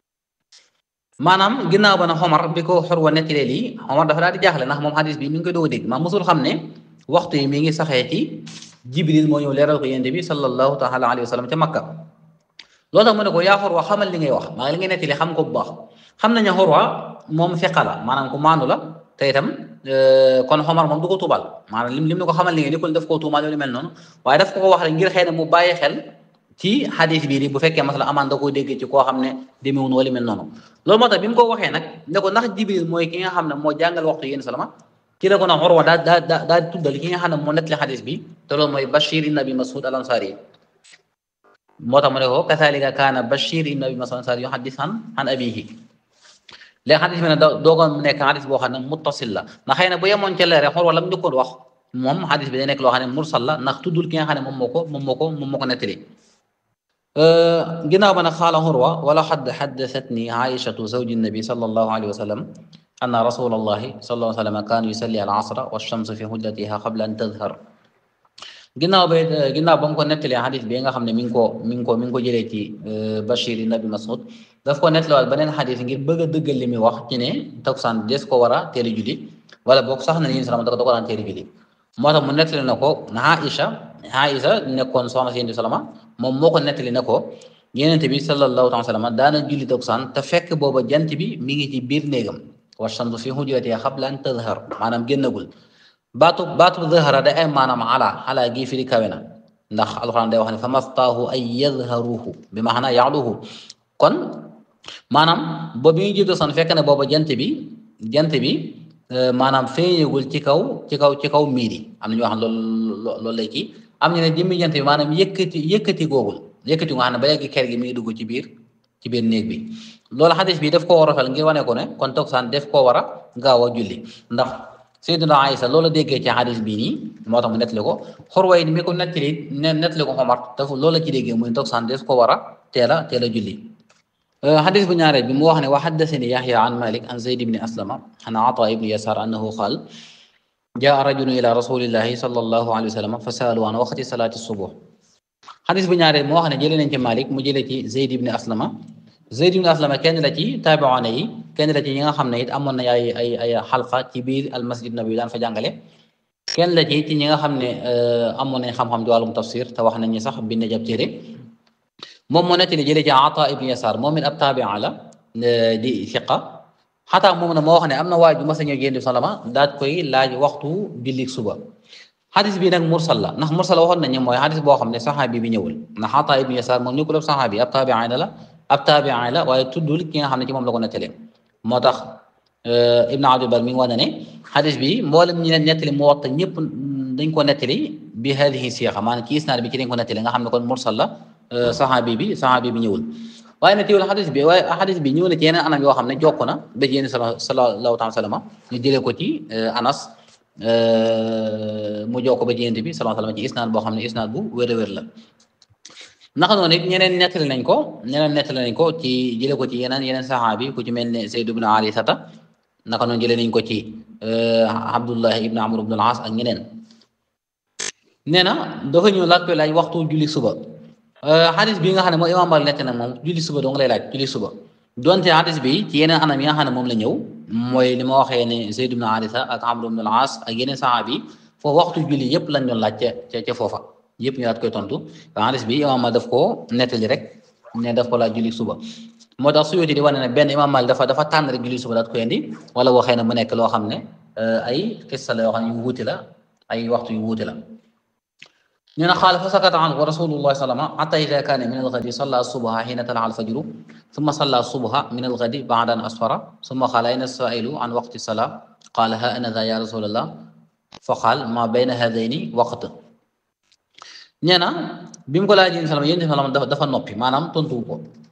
maanaam ginnaaw ba nag Omar bi ko Urwa nettalee lii Omar dafa daal di jaaxle ndax moom xadis bi mi ngi koy doog a dégg maa mosul xam ne waxtu yi mi ngi saxee ci Jibril moo ñëw leeral ko yonent bi sallallahu taala alayhi wa sallam ca Makka loolu tax mu ne ko yaa Urwa xamal li ngay wax maa li ngay nettali xam ko bu baax xam nañu Urwa moom fiqa la maanaam ku maandu la te itam kon Omar moom du ko tuubal maanaam lim ne ko xamal li ngay nekkul daf koo tuumaal lu mel noonu waaye daf ko wax rek ngir xëy na mu bàyyi xel ci xadis bii bu fekkee masala amaan da koo dégg ci koo xam ne demeewul wala mel noonu loolu moo tax bi mu ko waxee nag ne ko ndax Jibril mooy ki nga xam ne moo jàngal waxtu yéen salama ci la ko nag Urwa daa tuddal ki nga xam ne moo nettali xadis bi te loolu mooy Bashir ibn Abi Mas'ud al-Ansari moo tax mu ne ko kathalika kaana Bashir ibn Abi Mas'ud al-Ansari yuhaddis an abihi léegi xadis bi ne doogoon mu nekk xadis boo xam ne muttasil la ndax xëy na bu yemoon ca leere Urwa la mu njëkkoon wax moom xadis bi day nekk loo xam ne mursal la ndax tuddul ki nga xam ne moom moo ko nettali ginnaaw ba nag xaala Urwa wala xaddasatni Aïchatu zawji nabi sallallahu alayhi wa sallam anna rasulallahi sallallahu alayhi wa sallam kaana yusalli al asra wa shamsu fi hujratiha qabla an tadhhar ginnaaw ba mu ko nettalee xadis bi nga xam ne mi ngi ko jëlee ci Bashir ibn Abi Mas'ud daf ko nettaliwaat beneen xadis ngir bëgg a dëggal li muy wax ci ne takkusaan des ko war a teel a julli wala boog sax na yéen salama da ko daan teel a julli moo tax mu nettali na ko Aïcha nekkoon soxna si yéen salama moom moo ko nettali ne ko Yonent bi sallallahu alayhi wa sallam daana julli takkusaan te fekk booba jant bi mi ngi ci biir néegam wa shamsu fi hujratiha qabla an tadhhar maanaam génnagul baatu zahara day ay maanaam ala gii firi kawe na ndax alxuraan day wax ne fa mastaahu ay yadharuhu bi maanaa ya'luhu kon maanaam boobu bi ñuy jiitu san fekk ne booba jant bi maanaam feeñagul ci kaw miir yi am na ñu wax loolu lay kii am ñu ne jëmmi jant bi maanaam yëkkati nga xam ne ba léegi ker gi mi ngi dugg ci biir néeg bi loolu xadis bi daf koo war a fel ngir wane ko ne kon takkusaan def koo war a gaaw a julli ndax Sayyidina Aïsa loolu déggee ci xadis bii nii moo tax mu nettali ko Urwa yi mi ko nettali ko Omar dafa loolu la ci déggee muy takkusaan def ko war a teel a julli xadis bu ñaareel bi mu wax ne wa haddasani Yahya an Malik an Zayd ibn Aslama an Ata ibn Yasar annahu qaal jaa rajulun ila rasulillahi sallallahu alayhi wa sallam fa saalu an waqti salaati subuh xadis bu ñaareel mu wax ne jëlee nañ ci Malik mu jëlee ci Zayd ibn Aslama kenn la ci taabi'oona yi kenn la ci ñi nga xam ne it amoon na ay xalqa ci biir al masjid nabi daan fa jàngale kenn la ci ñi nga xam ne amoon nañ xam-xam ci wàllum tafsir te wax nañ ni sax bind jab téere moom moo nettali jëlee ci Ata ibn Yasar moom it ab taabi'a la di fiqa xataa moom na moo wax ne am na waay bu mas a ñëw Yonent bi salama daat koy laaj waxtu julli suba xadis bi nag mursal la ndax mursal waxoon nañu mooy xadis boo xam ne saxaabi bi ñëwul ndax Ata ibn Yasar moom ñu ko def saxaabi ab taabi'a la waaye tuddul ki nga xam ne ci moom la ko nettalee moo tax Ibn Abdul Bar mi ngi wane ne xadis bi mboolem ñi nettali mu waxta ñëpp dañ ko nettali bi hadihi siyaqa maanaam ci isnaad bi ci dañ ko nettali nga xam ne kon mursal la saxaabi bi ñëwul waaye ne teewul xadis bi ñëw na ci yeneen anam yoo xam ne jokk na ba ci yéen sallallahu taala sallam ñu jëlee ko ci Anas mu jokk ba ci Yonent bi sallallahu sallam ci isnaad boo xam ne isnaad bu wér la naka noonu it ñeneen nettali nañ ko ci jëlee ko ci yeneen saxaabi ku ci mel ne Zayd ibn Harisata naka noonu jëlee nañ ko ci Abdullah ibn Amr ibn al-As ak ñeneen nee na dafa ñëw laaj waxtu julli suba xadis bi nga xam ne mooy Imaam Maalik nekk na moom julli suba doo nga lay laaj julli suba donte xadis bi ci yeneen anam yi nga xam ne moom la ñëw mooy li ma waxee ne Zayd ibn Harisa ak Amr ibn al-As ak yeneen saxaabi foofu waxtu julli yëpp lañ doon laaj ca foofa yëpp ñu daat koy tontu hadis bi imam Malik daf koo nettali rek ne daf ko laaj julli suba moo tax Suyuti di wane ne benn imam Malik dafa tànn rek julli suba daat koy indi wala boo xëy na mu nekk loo xam ne ay xissa la yoo xam ne yu wuute la ay waxtu yu wuute la ñu ne qaala fa sakata anhu rasulullahi sallama hatta ida kaana min alghadi salla subha xiina talaa alfajru summa salla subha min alghadi ba'da an asfara summa qaala ayna as-saa'ilu an waqti salaa qaala ha ana dha ya rasulallah fa qaal ma bayna hadayni waqt nee na bi mu ko laajee salama yéen salama dafa noppi maanaam tontuwu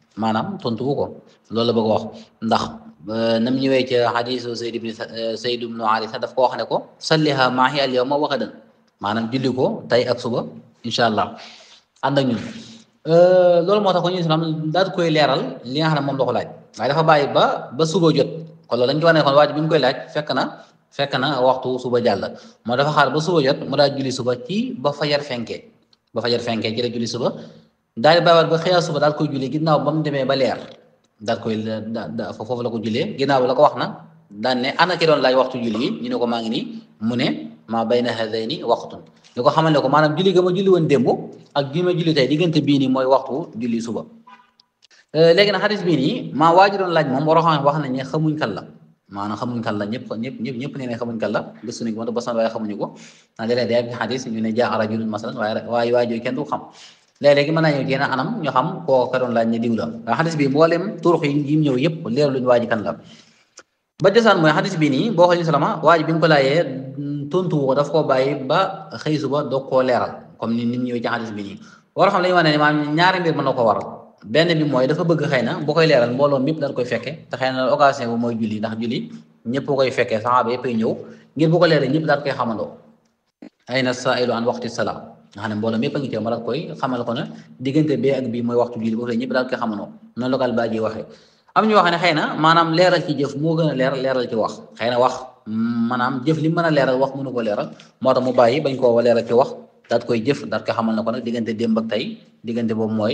ko loolu la bëgg a wax ndax nam ñëwee ca xadisu Zayd ibnu Haarisa daf ko wax ne ko salliha maahi al yawma wa gadan maanaam julli ko tey ak suba incha allah ànd ak ñun loolu moo tax ko ñu islam daal koy leeral li nga xam ne moom la ko laaj waaye dafa bàyyi ba suba jot kon loolu lañ ci wax ne kon waaj bi mu koy laaj fekk na waxtu suba jàll moo dafa xaar ba suba jot mu daal julli suba ci ba fajar fenkee ci la julli suba daal di bàyyiwaat ba xëyaa suba daal koy julli ginnaaw ba mu demee ba leer daal koy foofu la ko jullee ginnaaw la ko wax na daan ne ana ki doon laaj waxtu julli yi ñu ne ko maa ngi nii mu ne maa bayna hadayni waqtun ñu ko xamal ne ko maanaam julli ga ma julli woon démb ak bi ma julli tey diggante bii nii mooy waxtu julli suba léegi nag xadis bii nii maa waa ji doon laaj moom waroo xam wax nañ ne xamuñ kan la maanaam xamuñ kan la ñëpp nee ne xamuñ kan la gëstu nañ ko ba sonn waaye xamuñu ko ndax léeg-léeg day am xadis ñu ne jaa rajulun masalan waaye waa jooju kenn du xam léeg-léegi mën naa ñëw ci yeneen anam ñu xam koo ka doon laaj ne diw la waaye xadis bi mboolem turux yi ñëw yëpp leer luñu waa ji kan la ba desaan mooy xadis bii nii boo xoolee salama waa ji bi mu ko laajee tontu ko daf koo bàyyi ba xëy suba doog koo leeral comme ni nit ñëwee ci xadis bi nii war a xam la ñu wax ne maanaam ñaari mbir mën na ko waral benn bi mooy dafa bëgg xëy na boo koy leeral mbooloo mépp daal koy fekke te xëy na occasion bu mooy julli ndax julli ñëpp koy fekkee saxaaba yëpp ay ñëw ngir bu ko leeral ñëpp daal koy xamandoo ayna saa'ilu an waqti salaa nga xam ne mbooloo mépp a ngi teew ma daal koy xamal ko ne diggante bee ak bii mooy waxtu julli boobu la ñëpp daal koy xamandoo noonu la ko Albaaji waxee am ñu wax ne xëy na maanaam leeral ci jëf moo gën a leeral ci wax xëy na wax maanaam jëf li mën a leeral wax mënu ko leeral moo tax mu bàyyi bañ koo leeral ci wax daat koy jëf daat koy xamal na ko nag diggante démb ak tey diggante boobu mooy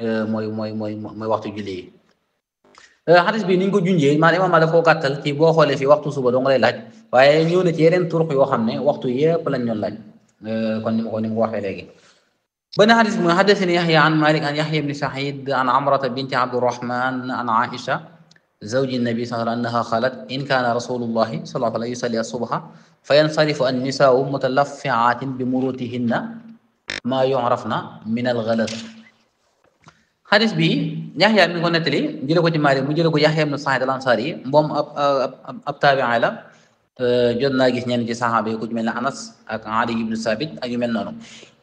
waxtu julli yi xadis bi ni ñu ko junjee maanaam imaam dafa koo gàttal ci boo xoolee fii waxtu suba doo nga lay laaj waaye ñëw na ci yeneen turux yoo xam ne waxtu yëpp lañ doon laaj kon ni ma ko waxee léegi بني حديث حدثني يحيى عن مالك عن يحيى بن سعيد عن عمرة بنت عبد الرحمن عن عائشة زوج النبي صلى الله عليه وسلم أنها قالت إن كان رسول الله صلى الله عليه وسلم يصلي الصبح فينصرف النساء متلفعات بمروتهن ما يعرفن من الغلط حديث بي يحيى بن نتلي جيلو ci Maalik mu jël ko Yahya ibn Sa'id al-Ansari moom ab taabi'i la jot naa gis ñenn ci saxaaba yi ku ci mel ne Anas ak Ali ibn Sabit ak yu mel noonu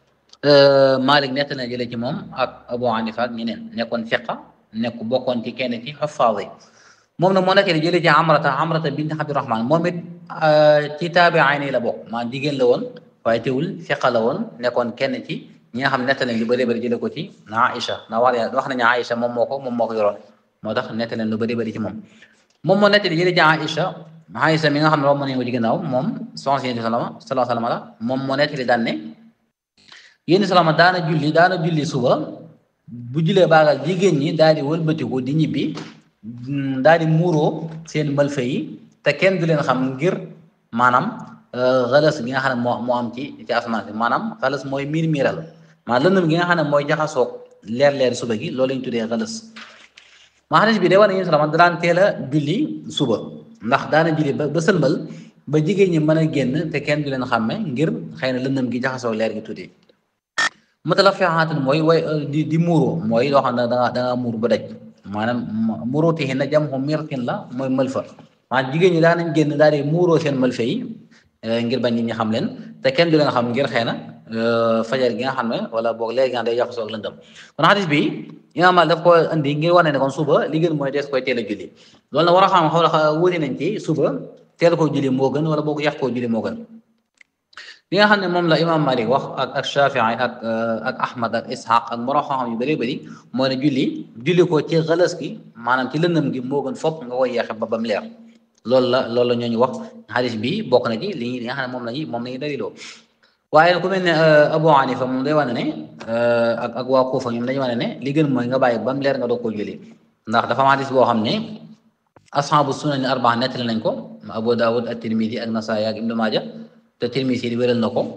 Malik nett na jële ci moom ak Abu Hanifa ak ñeneen nekkoon fiqa bokkoon ci kenn ci xafaaz yi moom nag moo nekk di jële ci Amrata bint Abdurrahman moom it ci taabi'iin yi la bokk maa jigéen la woon waaye teewul fiqa la woon nekkoon kenn ci ñi nga xam nett nañ lu bëri bëri jële ko ci Aïcha na wax nañu Aïcha moom moo ko yoroon moo tax nett nañ lu bëri bëri ci moom moo nett di jële ci Aïcha mi nga xam ne romb nañu ko ci ginnaaw moom soxna si sallallahu alayhi wa sallam la moom moo nett li daan ne yéen salama daana julli suba bu julee baagal jigéen ñi daal di wëlbatiku di ñibbi daal di muuroo seen malfa yi te kenn du leen xam ngir maanaam xalas gi nga xam ne moo am ci asamaan si maanaam xalas mooy miiral maanaam lëndëm gi nga xam ne mooy jaxasoog leer suba gi loolu lañ tuddee xalas maa xadis bi day war ne yéen salama daan teel a julli suba ndax daana julli ba sëlmal ba jigéen ñi mën a génn te kenn du leen xàmme ngir xëy na lëndëm gi jaxasoog leer gi tuuti mutalafihaatun mooy di muuroo mooy loo xam ne da nga muur ba daj maanaam muruutihinna jam'u mirtin la mooy malfa maanaam jigéen ñi daanañ génn daal di muuroo seen malfa yi ngir bañ nit ñi xam leen te kenn du leen xam ngir xëy na fajar gi nga xam ne wala boog léegi nga day jaxasoo ak lëndëm kon xadis bi imaam Maalik daf ko andi ngir wane ne kon suba li gën mooy des koy teel a julli loolu nag war a xam xaw la wuute nañ ci suba teel koo julli moo gën wala boog yàq koo julli moo gën li nga xam ne moom la imaam Malik wax ak Shafii ak Ahmad ak Ishaq ak moroom xam-xam yu bëree bëri mooy ne julli ko ci xalas gi maanaam ci lëndëm gi moo gën fopp nga koy yeexe ba mu leer loolu la ñooñu wax xadis bi bokk na ci li nga xam ne moom lañuy daliloo waaye ku mel ne Abu Hanifa moom day wane ne ak waa Kuufa ñoom dañu wane ne li gën mooy nga bàyyi ba mu leer nga doog koo julli ndax dafa am xadis boo xam ne ashaabu sunan arbaa nettali nañ ko Abu Dawud ak Tirmidi ak Nasaa'i ak Ibnu Maaja te Tirmisi di wéral na ko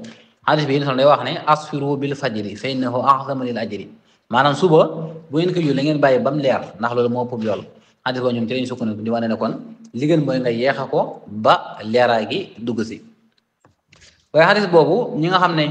xadis bi day wax ne asfiru bil fajri fa innahu a'zamu lil ajri maanaam suba bu ngeen ko julli ngeen bàyyi ba mu leer ndax loolu moo ëpp yool xadis boobu ñoom ci lañu sukkandiku di wane ne kon li gën mooy nga yeexa ko ba leeraay gi dugg si waaye xadis boobu ñi nga xam ne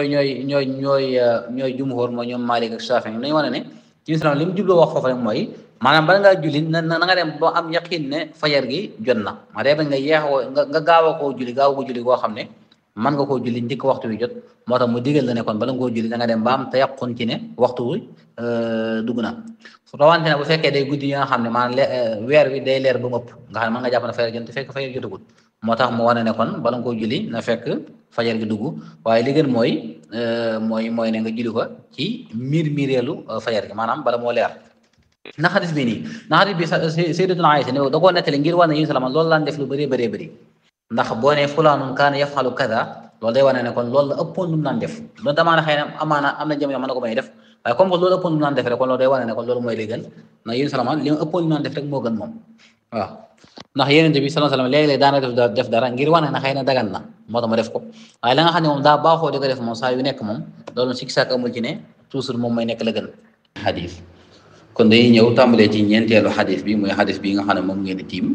ñooy jumhur mooy ñoom Malik ak Shafi dañu wane ne ci islam li mu jubloo wax foofu rek mooy maanaam bala ngaa julli na nga dem ba am yaqin ne fajar gi jot na ma dee bañ nga yeexoo nga gaaw a koo julli gaaw ko julli koo xam ne mën nga koo julli njëkk waxtu wi jot moo tax mu digal la ne kon bala nga koo julli da nga dem ba am te yàqun ci ne waxtu wi dugg na rawante ne bu fekkee day guddi yi nga xam ne maanaam weer wi day leer ba mu ëpp nga xam ne mën nga jàpp ne fajar jot te fekk fajar jotagul moo tax mu wane ne kon bala nga koo julli na fekk fajar gi dugg waaye li gën mooy ne nga julli ko ci miireelu fajar gi maanaam bala moo leer na xadis bi nii na xadis bi sayyidatuna Aïsa ne da koo nettali ngir wane ne salama loolu laan def lu bëree bëri ndax boo ne fulaanun kaana yafalu kaza loolu day wane ne kon loolu la ëppoon lu mu naan def loolu damaana xëy na amaana am na jamono mën na ko may def waaye comme que loolu ëppoon lu mu naan def rek kon loolu day wane ne kon loolu mooy li gën ndax yéen salama li ëppoon lu mu naan def rek moo gën moom waaw ndax yonent bi sallallahu alayhi wasallam léeg-léeg daana def dara ngir wane na xëy na dagan na moo tax ma def ko waaye la nga xam ne moom daa baaxoo di ko def moom saa yu nekk moom loolu sikki sàkk amul ci ne toujours moom mooy nekk la gën xadis kon dañuy ñëw tàmbalee ci ñeenteelu xadis bi muy xadis bi nga xam ne moom ngeen di tiim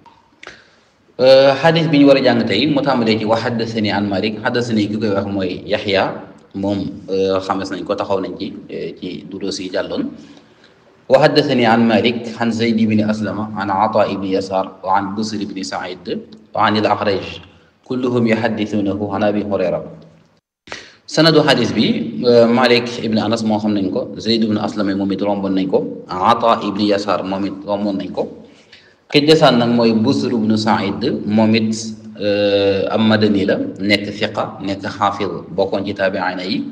xadis bi ñu war a jàng tey mu tàmbalee ci wa haddasani an Malik haddasani ki koy wax mooy Yaxya moom xames nañ ko taxaw nañ ci duroos yi jàlloon وحدثني عن مالك عن زيد بن أسلم عن عطاء بن يسار وعن بصر بن سعيد وعن الأعرج كلهم يحدثونه عن أبي هريرة سند حديث بي مالك ابن أنس moo xam nañ ko زيد بن أسلم moom it romboon nañ ko عطاء بن يسار moom it romboon nañ ko ki desaan nag mooy Busr ibn Saïd moom it am madani la nekk thiqa nekk xaafid bokkoon ci taabiina yi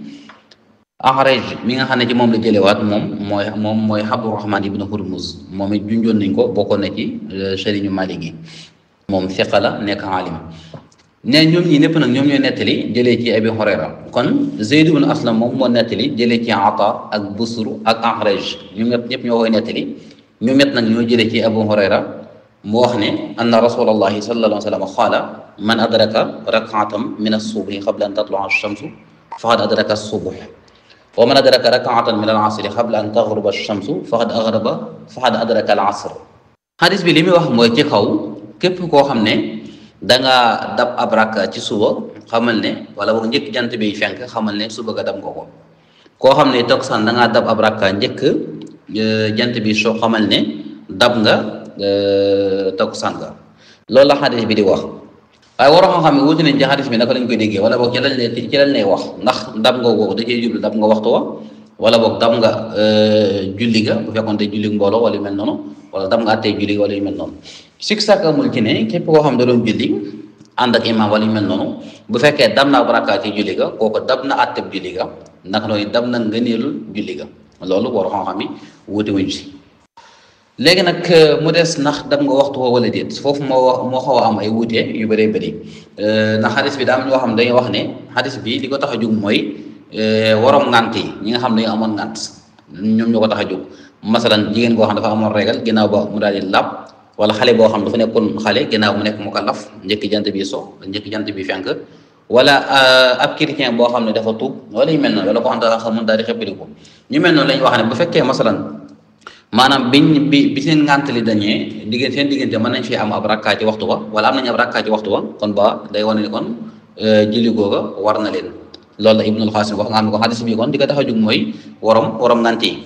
Axraj mi nga xam ne ci moom la jëlewaat moom mooy Abdurahman ibn Hurmuz moom it junjoon nañ ko bokkoon na ci sëriñu Maalik yi moom thiqa la nekk aalim ne ñoom ñi ñëpp nag ñoom ñooy nettali jëlee ci Abi Hurayra kon Zayd ibn Aslam moom moo nettali jëlee ci Ata ak Busr ak Axraj ñoom ñëpp ñoo koy nettali ñoom ñett nag ñoo jëlee ci Abu Hurayra mu wax ne anna rasulallahi sallallahu alayhi wa sallam qaala man adraka rak'atan min as-subhi qabla an tatlu'a ash-shamsu faqad adraka as-subh wa man adraka rak'atan min al-'asri qabla an taghruba ash-shamsu faqad adraka al-'asr xadis bi li muy wax mooy ci kaw képp koo xam ne danga dab ab rakka ci suba xamal ne wala boog njëkk jant bi fenk xamal ne suba ga dab nga ko koo xam ne takkusaan dangaa dab ab rakka njëkk jant bi soo xamal ne dab nga takkusaan nga loolu la xadis bi di wax waaye waroo xam ne wuti nañ ci xadis bi naka lañ koy déggee wala boog ci lañ lay wax ndax dab nga googu da cee jublu dab nga waxtu wa wala boog dab nga julli ga bu fekkoon te julli mbooloo wala yu mel noonu wala dab nga attee julli wala yu mel noonu sik sàkk amul ci ne képp koo xam da doon julli ànd ak imam wala yu mel noonu bu fekkee dab naa baraka ci julli ga kooku dab na atteb julli ga naka noonu dab na ngëneelul julli ga loolu waroo xam-xam yi wuti wuñ si léegi nag mu des ndax dab nga waxtu woo wala déet foofu moo xaw a am ay wuute yu bëree bëri ndax xadis bi daa am ñoo xam dañuy wax ne xadis bi li ko tax a jóg mooy waroom ngant yi ñi nga xam ne dañu amoon ngant ñoom ñoo ko tax a jóg masalan jigéen koo xam dafa amoon régal ginnaaw ba mu daal di làpp wala xale boo xam dafa nekkoon xale ginnaaw mu nekk mu ko laf njëkk jant bi so njëkk jant bi fenk wala ab chrétien boo xam ne dafa tuub wala yu mel noonu wala koo xam dafa xamul daal di xeppali ko ñu mel noonu la ñu wax ne bu fekkee masalan maanaam bi seen ngànt li dañee seen diggante mën nañ fi am ab rakkaa ci waxtu wa wala am nañu ab rakkaa ci waxtu wa kon ba day wane ni kon julli googa war na leen loolu la Ibnul Xaasim wax nga xam ne ko xadis bi kon di ko tax a jóg mooy warom ngànt yi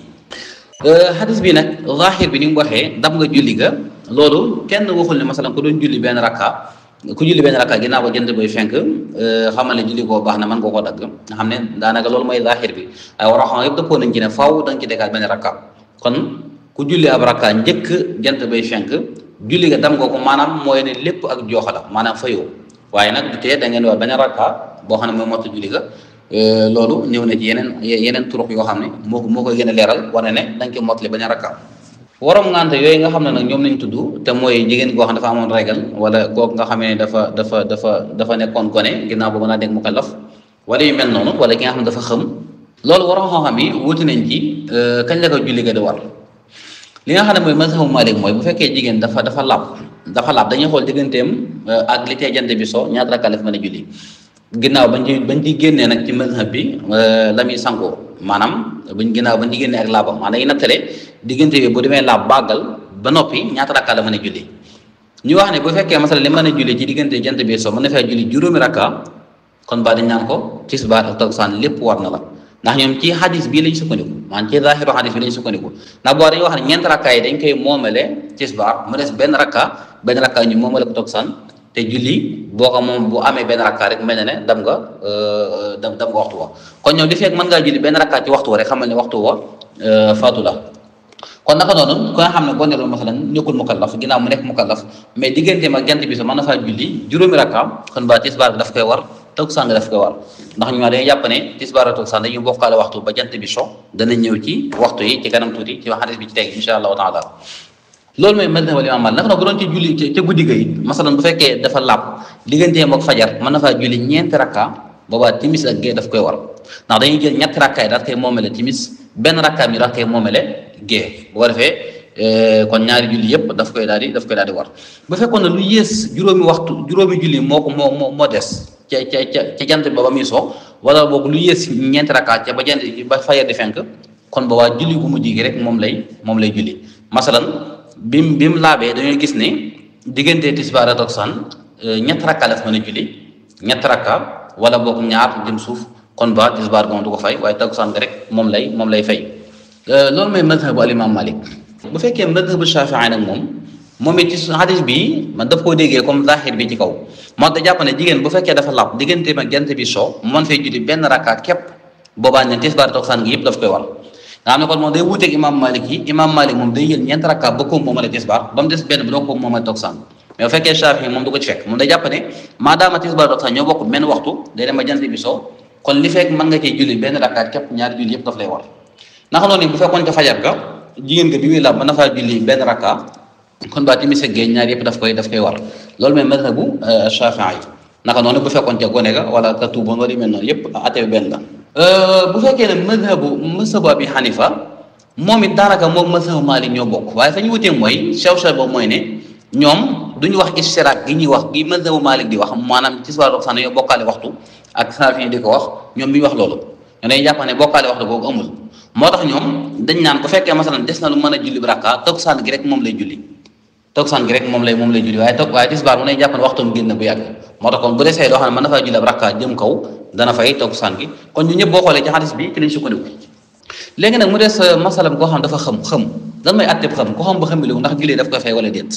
xadis bi nag zahir bi ni mu waxee dab nga julli ga loolu kenn waxul ne masalan ku doon julli benn rakka ginnaaw ba jant boy fenk xamal ne julli koo baax na mën nga koo dagg nga xam ne daanaka loolu mooy zahir bi ay war a xam yëpp dëppoo nañ ci ne faaw da nga ci tegaat benn rakka kon ku julli ab rakka njëkk jant bay fenk julli ga dam nga ko maanaam mooy ne lépp ak jooxa la maanaam fayoo waaye nag du tee da ngeen war benn rakka boo xam ne mooy mottu julli ga loolu ñëw na ci yeneen turux yoo xam ne moo koy gën a leeral wane ne da nga koy mottali benn rakka waroom ngante yooyu nga xam ne nag ñoom lañ tudd te mooy jigéen koo xam ne dafa amoon régal wala kooku nga xamee ne dafa nekkoon gone ginnaaw ba mën a dégg mu kallaf wala yu mel noonu wala ki nga xam ne dafa xëm loolu waroom xam-xam yi wuti nañ ci kañ la ko julli ga di war li nga xam ne mooy mazhabu Maalik mooy bu fekkee jigéen dafa laab dañuy xool digganteem ak li tee jant bi so ñaata rakka la fi mën a julli ginnaaw bañ ci génnee nag ci mazhab bi la muy sangoo maanaam ginnaaw bañ ci génnee ak laabam maanaam dañuy nattale diggante bi bu demee laab bàggal ba noppi ñaata rakka la mën a julli ñu wax ne bu fekkee masala li mën a julli ci diggante jant bi so mën na fee julli juróomi rakka kon ba dañ naan ko tisbaar ak takkusaan lépp war na la ndax ñoom ci hadis bii lañ sukkandiku maanaam ci zaahiru hadis bi lañ sukkandiku ndax boo dañuy wax ne ñeent rakka yi dañ koy moomale tisbaar mu des benn rakka ñu moomale ko takkusaan te julli boo ko moom bu amee benn rakka rek mel na ne dam nga waxtu wa kon ñoom li fekk mën ngaa julli benn rakka ci waxtu wa rek xamal ne waxtu wa faatu la kon naka noonu ko nga xam ne boo neloon masalan nekkul mukallaf ginnaaw mu nekk mukallaf mais digganteem ak jant bi so mën na faa julli juróomi rakka kon ba tisbaar bi daf koy war takkusaan daf koy war ndax ñu dañuy jàpp ne tisbaar ak takkusaan dañuy bokkaale waxtu ba jant bi so dana ñëw ci waxtu yi ci kanam tuuti ci hadis bi ci teg insha allahu taala loolu mooy madhab al imam Maalik naka nag bu doon ci julli ca guddi ga it masalan bu fekkee dafa laab digganteem ak fajar mën na faa julli ñeenti rakka boobaa timis ak gée daf koy war ndax dañuy jël ñetti rakka yi daal koy moomele timis benn rakkaam yi daal koy moomele gée bu ko defee kon ñaari julli yëpp daf koy daal di war bu fekkoon ne lu yées juróomi julli moo des ca jant ba muy so wala boog lu yées ñeenti rakka ca ba fajar di fenk kon boobaa julli gu mujj gi rek moom lay julli masalan bi mu laabee dañoo gis ne diggante tisbaar ak takkusaan ñetti rakka la mën a julli ñetti rakka wala boog ñaar jëm suuf kon ba tisbaar moom du ko fay waaye takkusaan nga rek moom lay fay loolu mooy madhabu al imam Malik bu fekkee madhabu Shafii nag moom it ci hadis bi man daf koo déggee comme zahir bi ci kaw moo da jàpp ne jigéen bu fekkee dafa laab diggante ak jant bi so mën fay julli benn rakka képp boobaa ne tisbaar takkusaan gi yëpp daf koy war nga xam ne kon moom day wuuteeg imam Malik yi imam Malik moom day jël ñeent rakka ba ko moomale tisbaar ba mu des benn bi doo ko moomale takkusaan mais bu fekkee Shafii moom du ko ci fekk moom day jàpp ne maadaama tisbaar takkusaan ñoo bokk benn waxtu day dem ba jant bi so kon li fekk mën nga cee julli benn rakka képp ñaari julli yëpp daf lay war naka noonu bu fekkoon ca fajar ga jigéen ga bi muy laab mën na faa julli benn rakka kon ba timis ak gée ñaar yëpp daf koy war loolu mooy madhabu Shafii naka noonu bu fekkoon ca gone ga wala ka tuuboon wala yu mel noonu yëpp ate bi benn la bu fekkee ne mazhabu Abi Hanifa moom it daanaka moom mazhabu Maalik ñoo bokk waaye fa ñu wutee mooy sew boobu mooy ne ñoom duñu wax istiraak gi ñuy wax gi mazhabu Maalik di wax maanaam tisbaar takkusaan yoo bokkaale waxtu ak Shafii di ko wax ñoom bi ñu wax loolu ñoo dañuy jàpp ne bokkaale waxtu boobu amul moo tax ñoom dañ naan bu fekkee masalan des na lu mën a julli bi rakka takkusaan gi rek moom lay julli waaye tisbaar mu ne jàpp ne waxtum génn bu yàgg moo tax kon bu desee loo xam ne mën na faa julli ab rakka jëm kaw dana fay takkusaan gi kon ñu ñëpp boo xoolee ci hadis bi ci lañ sukkandiku léegi nag mu des masalam koo xam dafa xam lan mooy atteb xam ko xam ba xambiliku ndax julli daf koy fay wala déet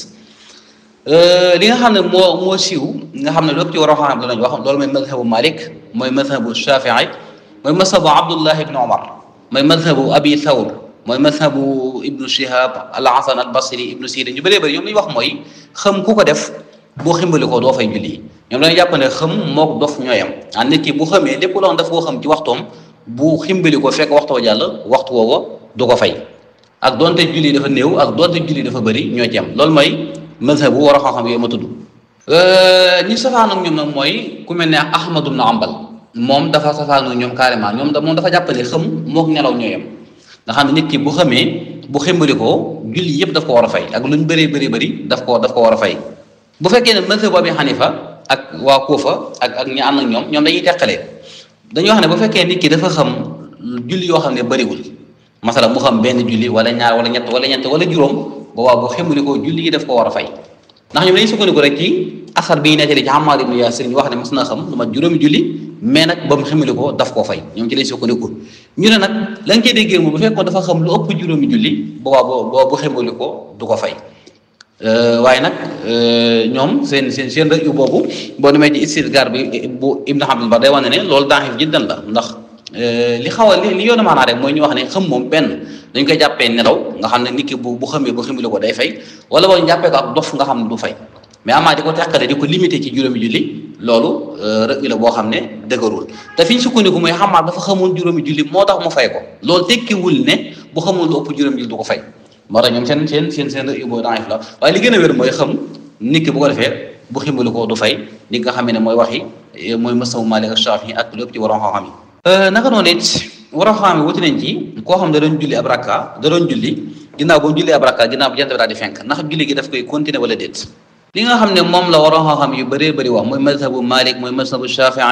li nga xam ne moo siiw nga xam ne lépp ci war a xam la lañ wax loolu mooy madhabu Malik mooy madhabu Shafii mooy madhabu Abdullah ibn Umar mooy madhabu Abi Thawr mooy madhabu Ibnu Shihab al-Hasan al-Basri Ibnu Sirin ñu bëree bëri ñoom li ñu wax mooy xam ku ko def boo ximbalikoo doo fay julli ñoom dañuy jàpp ne xam mook dof ñooyam nit ki bu xamee lépp loo xam daf koo xam ci waxtoom bu ximbalikoo fekk waxtu wa jàll waxtu woowa du ko fay ak donte julli dafa néew ak donte julli dafa bëri ñoo ci am loolu mooy mazhabu war a xam-xam yooyu ma tudd ñi safaan ak ñoom nag mooy ku mel ne Ahmad ibn Hanbal moom dafa safaan ak ñoom carrément moom dafa jàppale xam mook nelaw ñooyam nga xam ne nit ki bu xamee bu ximbalikoo julli yëpp daf ko war a fay ak luñ bëri daf ko war a fay bu fekkee ne mazhabu Abi Hanifa ak waa Kuufa ak ñi ànd ak ñoom dañuy teqalee dañuy wax ne bu fekkee nit ki dafa xam julli yoo xam ne bëriwul masala mu xam benn julli wala ñaar wala ñett wala ñeent wala juróom boobaa bu ximbalikoo julli yi daf ko war a fay ndax ñoom dañuy sukkandiku rek ci asar bi ñu nettali ci Ammaar ibn Yaasir ñu wax ne mas na xam lu mat juróomi julli mais nag ba mu ximbalikoo daf koo fay ñoom ci lañ sukkandiku ñu ne nag la nga koy déggee moom bu fekkoon dafa xam lu ëpp juróomi julli boobaa bu ximbalikoo du ko fay waaye nag ñoom seen rëy boobu boo demee ci istidgaar bi bu Ibn Abdul Bar day wane ne loolu daxif jiddan la ndax li xaw a li yoonu maanaa rek mooy ñu wax ne xam moom benn dañ koy jàppee nelaw nga xam ne nit ki bu xamee bu ximali ko day fay wala boo ñu jàppee ko ak dof nga xam ne du fay mais amaa di ko teqale di ko limité ci juróomi julli loolu rëy la boo xam ne dëgërul te fi ñu sukkandiku mooy xamaat dafa xamoon juróomi julli moo tax mu fay ko loolu tekkiwul ne bu xamoon lu ëpp juróomi julli du ko fay moo tax ñoom seen rëy boobu daif la waaye li gën a wér mooy xam nit ki bu ko defee bu ximali ko du fay li nga xam ne mooy waxi mooy masabu Maalik ak Shaafi ak lépp ci waroon xam-xam yi naka noonu it waroon xam-xam yi wuti nañ ci koo xam ne da doon julli ab rakka da doon julli ginnaaw ba mu julli ab rakka ginnaaw bu jant bi daal di fenk ndax julli gi daf koy continuer wala déet li nga xam ne moom la waroon xam-xam yu bëree bëri wax mooy mazhabu Malik mooy mazhabu Shafii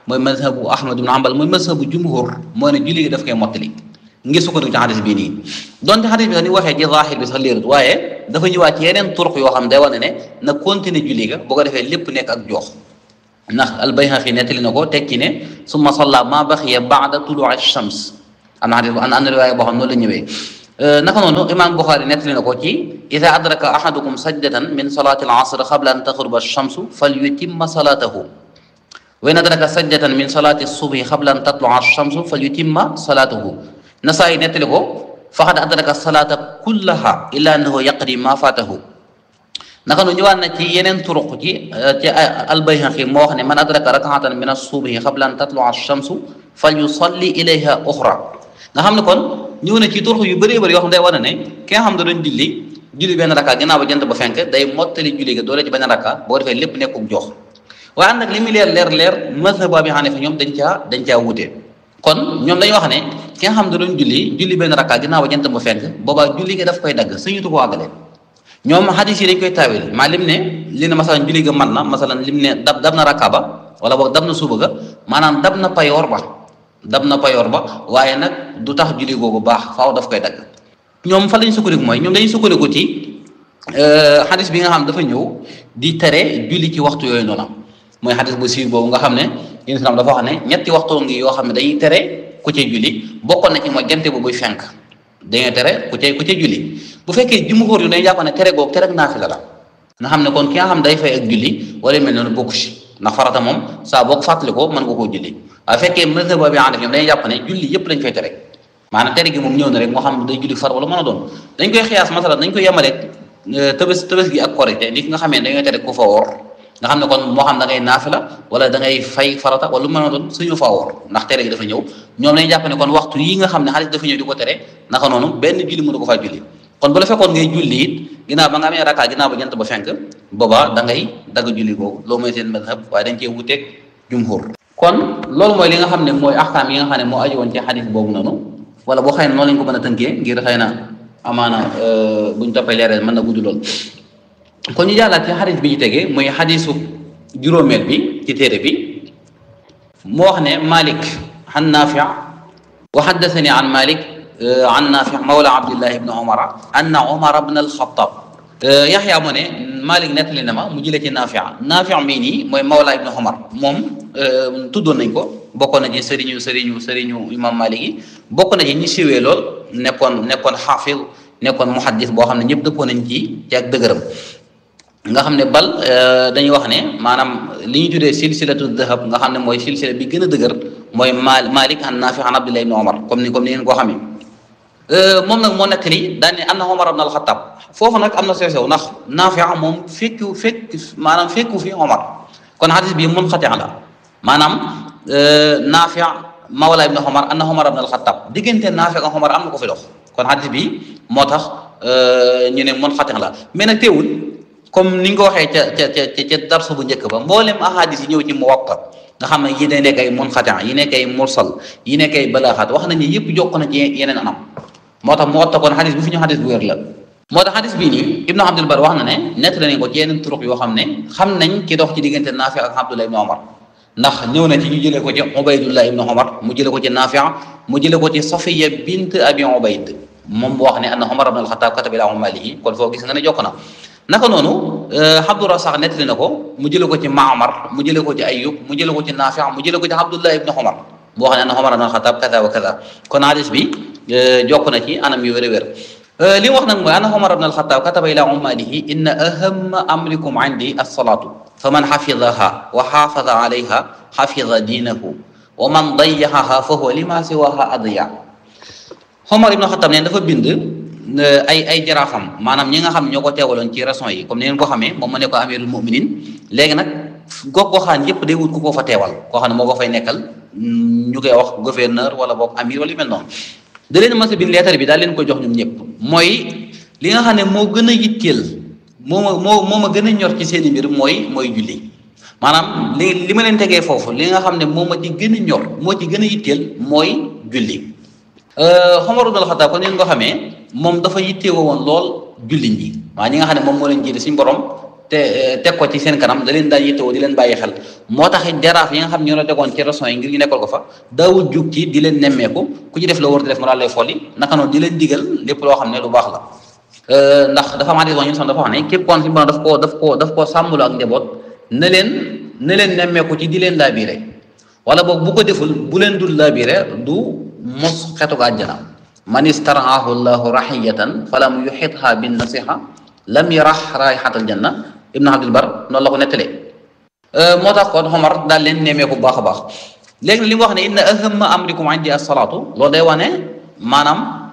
mooy mazhabu Ahmad ibn Hanbal mooy mazhabu jumhur mooy ne julli gi daf koy mottali ngir sukkandiku ci xadis bii nii donte xadis bi sax ni waxee ci zaahir bi sax leerut waaye dafa ñëwaat ci yeneen turuq yoo xam day wane ne na continuer julli ga boo ko defee lépp nekk ak joox ndax al-Bayhaqi nettali na ko teg ci ne summa salla ma baxiya ba'da tuluu'i shams am na xadis am na riwaaya boo xam noonu la ñëwee naka noonu imam Buxaari nettali na ko ci ida adraka ahadukum sajdatan min salati al-asr qabla an taxruba ash-shamsu falyutimma salatahu wa in adraka sajdatan min salati as-subhi qabla an tatlu'a ash-shamsu falyutimma salatahu Nasaa'i nettali ko faqad adraka salata kullaha illa annahu yaqdi ma fatahu naka noonu ñëwaat na ci yeneen turuq ci al-Bayhaqi moo wax ne man adraka rak'atan min as-subhi qabla an tatlu'a ash-shamsu falyusalli ilayha ukhra nga xam ne kon ñëw na ci turuq yu bëree bëri yoo xam ne day wane ne ki nga xam ne doon julli benn rakka ginnaaw ba jant ba fenk day mottali julli ga doole ci benn rakka boo defee lépp nekkul jox waaye ànd ak li muy leer mazhab Abi Hanifa ñoom dañ caa wute kon ñoom dañuy wax ne ki nga xam ne doon julli benn rakka ginnaaw ba jant ba fenk boobaa julli ga daf koy dagg suñu tu ko àggale ñoom hadis yi dañ koy taawil maa lim ne masalan julli ga man na masalan lim ne dab na rakka ba wala boog dab na suuba ga maanaam dab na payoor ba waaye nag du tax julli googu baax faaw daf koy dagg ñoom fa lañ sukkandiku mooy ñoom dañuy sukkandiku ci xadis bi nga xam dafa ñëw di tere julli ci waxtu yooyu noonu mooy xadis bu siiw boobu nga xam ne islam dafa wax ne ñetti waxtu ngi yoo xam ne dañuy tere ku ca julli bokkoon na ci mooy jant bu buy fenk dañuy tere ku ca julli bu fekkee jumhur yu dañuy jàpp ne tere googu tere ak naafila la nga xam ne kon ki nga xam day fay ak julli wala mel noonu bokku ci ndax farata moom saa boo ko fàttalikoo mën nga koo julli waaye fekkee mazhab Abi Hanifa ñoom dañuy jàpp ne julli yëpp lañ fay tere maanaam tere gi moom ñëw na rek moo xam day julli far wala mën a doon dañ koy xiyaas masalan dañ koy yemale tëbës gi ak korite ni ki nga xamee dañooy tere ku fa woor nga xam ne kon moo xam da ngay naafila wala da ngay fay farata wala lu mën a doon suñu fa woor ndax tere gi dafa ñëw ñoom dañuy jàpp ne kon waxtu yi nga xam ne xaalis dafa ñëw di ko tere naka noonu benn julli mënu ko faa julli kon bu la fekkoon ngay julli it ginnaaw ba nga amee rakka ginnaaw ba jant ba fenk boobaa da ngay dagg julli googu loolu mooy seen mazhab waaye dañ cee wuteeg jumhur kon loolu mooy li nga xam ne mooy ahkaam yi nga xam ne moo aju woon ci xadis boobu noonu wala boo xëy na noonu lañ ko mën a tënkee ngir xëy na amaana buñ toppee leeral mën na gudd lool kon ñu jàllaat ci xadis bi ñu tegee mooy xadisu juróomeel bi ci téere bi moo wax ne Malik an Nafi wa haddasani an Malik an Nafi mawla Abdullah ibn Umar anna Umar ibn al-Khattab Yaxya mu ne Malik nettali na ma mu jëlee ci Nafi mii nii mooy mawla ibn Umar moom tuddoon nañ ko bokkoon na ci sëriñu imam Malik yi bokk na ci ñi siwee lool nekkoon xaafid nekkoon muhaddis boo xam ne ñëpp dëppoo nañ ci ak dëgëram nga xam ne bal dañuy wax ne maanaam li ñu tuddee silsilatu dahab nga xam ne mooy silsila bi gën a dëgër mooy Malik an Nafi an Abdullah ibn Umar comme ni ngeen koo xamee moom nag moo nekk lii daan ne anna Umar ibn al-Khattab foofu nag am na sew ndax Nafi moom fekku fi Umar kon hadis bi munqati la maanaam Nafi mawla ibn Umar anna Umar ibn al-Khattab diggante Nafi ak Umar am na ko fi dox kon hadis bi moo tax ñu ne munqati la mais nag teewul comme ni nga ko waxee ca darsu bu njëkk ba mboolem ahadis yi ñëw ci Muwatta nga xam ne yi day nekk ay munqati yi nekk ay mursal yi nekk ay balaaxaat wax nañu yëpp jokk na ci yeneen anam moo tax Muwatta kon hadis bu fi ñu hadis bu wér la moo tax hadis bii nii Ibnu Abdul Bar wax na ne nett nañ ko ci yeneen turuq yoo xam ne xam nañ ki dox ci diggante Nafi ak Abdullah ibn Umar ndax ñëw na ci ñu jëlee ko ci Ubaydullah ibn Umar mu jëlee ko ci Nafi mu jëlee ko ci Safiya bint Abi Ubayd moom bu wax ne anna Umar ibn al-Khattab kataba ila Malihi kon foo gis nga ne jokk na naka noonu Abdu Rasax nettali na ko mu jëlee ko ci Ma'mar mu jëlee ko ci Ayyub mu jëlee ko ci Nafi mu jëlee ko ci Abdullah ibn Umar boo xam ne anna Umar ibn al-Khattab kaza wa kaza kon hadis bi jokk na ci anam yu wér li mu wax nag mooy anna Umar ibn al-Khattab kataba ila ummatihi inna ahamma amrikum indi as-salatu faman hafidaha wa hafaza alayha hafiza dinahu wa man dayyaha fa huwa lima siwaha adiya Umar ibn al-Khattab ne dafa bind ay jaraafam maanaam ñi nga xam ñoo ko teewaloon ci raison yi comme ni ngeen ko xamee moom mu ne ko amirul muminin léegi nag gox-goxaan yëpp day wut ku ko fa teewal koo xam ne moo ko fay nekkal ñu koy wax gouverneur wala boog amir wala yu mel noonu da leen mas a bind leetar bi daal leen ko jox ñoom ñëpp mooy li nga xam ne moo gën a yitteel moo ma gën a ñor ci seen i mbir mooy julli maanaam li ma leen tegee foofu li nga xam ne moo ma ci gën a ñor moo ci gën a yitteel mooy julli Umar ibn al-Khattab kon ngeen ko xamee moem dafa yittewoo woon lool julli ñi waaw ñi nga xam ne moom moo leen jiite suñu borom te teg ko ci seen kanam da leen daan yittewoo di leen bàyyi xel moo tax it jaraaf yi nga xam ñoo la tegoon ci régions yi ngir ñu nekkal ko fa daawul jug ci di leen nemmeeku ku ci def la war di def mu daal lay folli naka noonu di leen digal lépp loo xam ne lu baax la ndax dafa am hadis wax ñun sax dafa wax ne képp koon si bon daf koo sàmmlu ak njaboot na leen nemmeeku ci di leen laabiire wala boog bu ko deful bu leen dul laabiire du mos xetu àjjana man istaraahu llahu rahiyatan falam yuxitha bin nasiha lam yarax raihatal janna ibnu abdul bar noonu la ko nettalee moo tax kon Omar daal leen nemmeeku bu baax a baax léegi li mu wax ne inna ahamma amrikum indi as-salaatu loolu day wane maanaam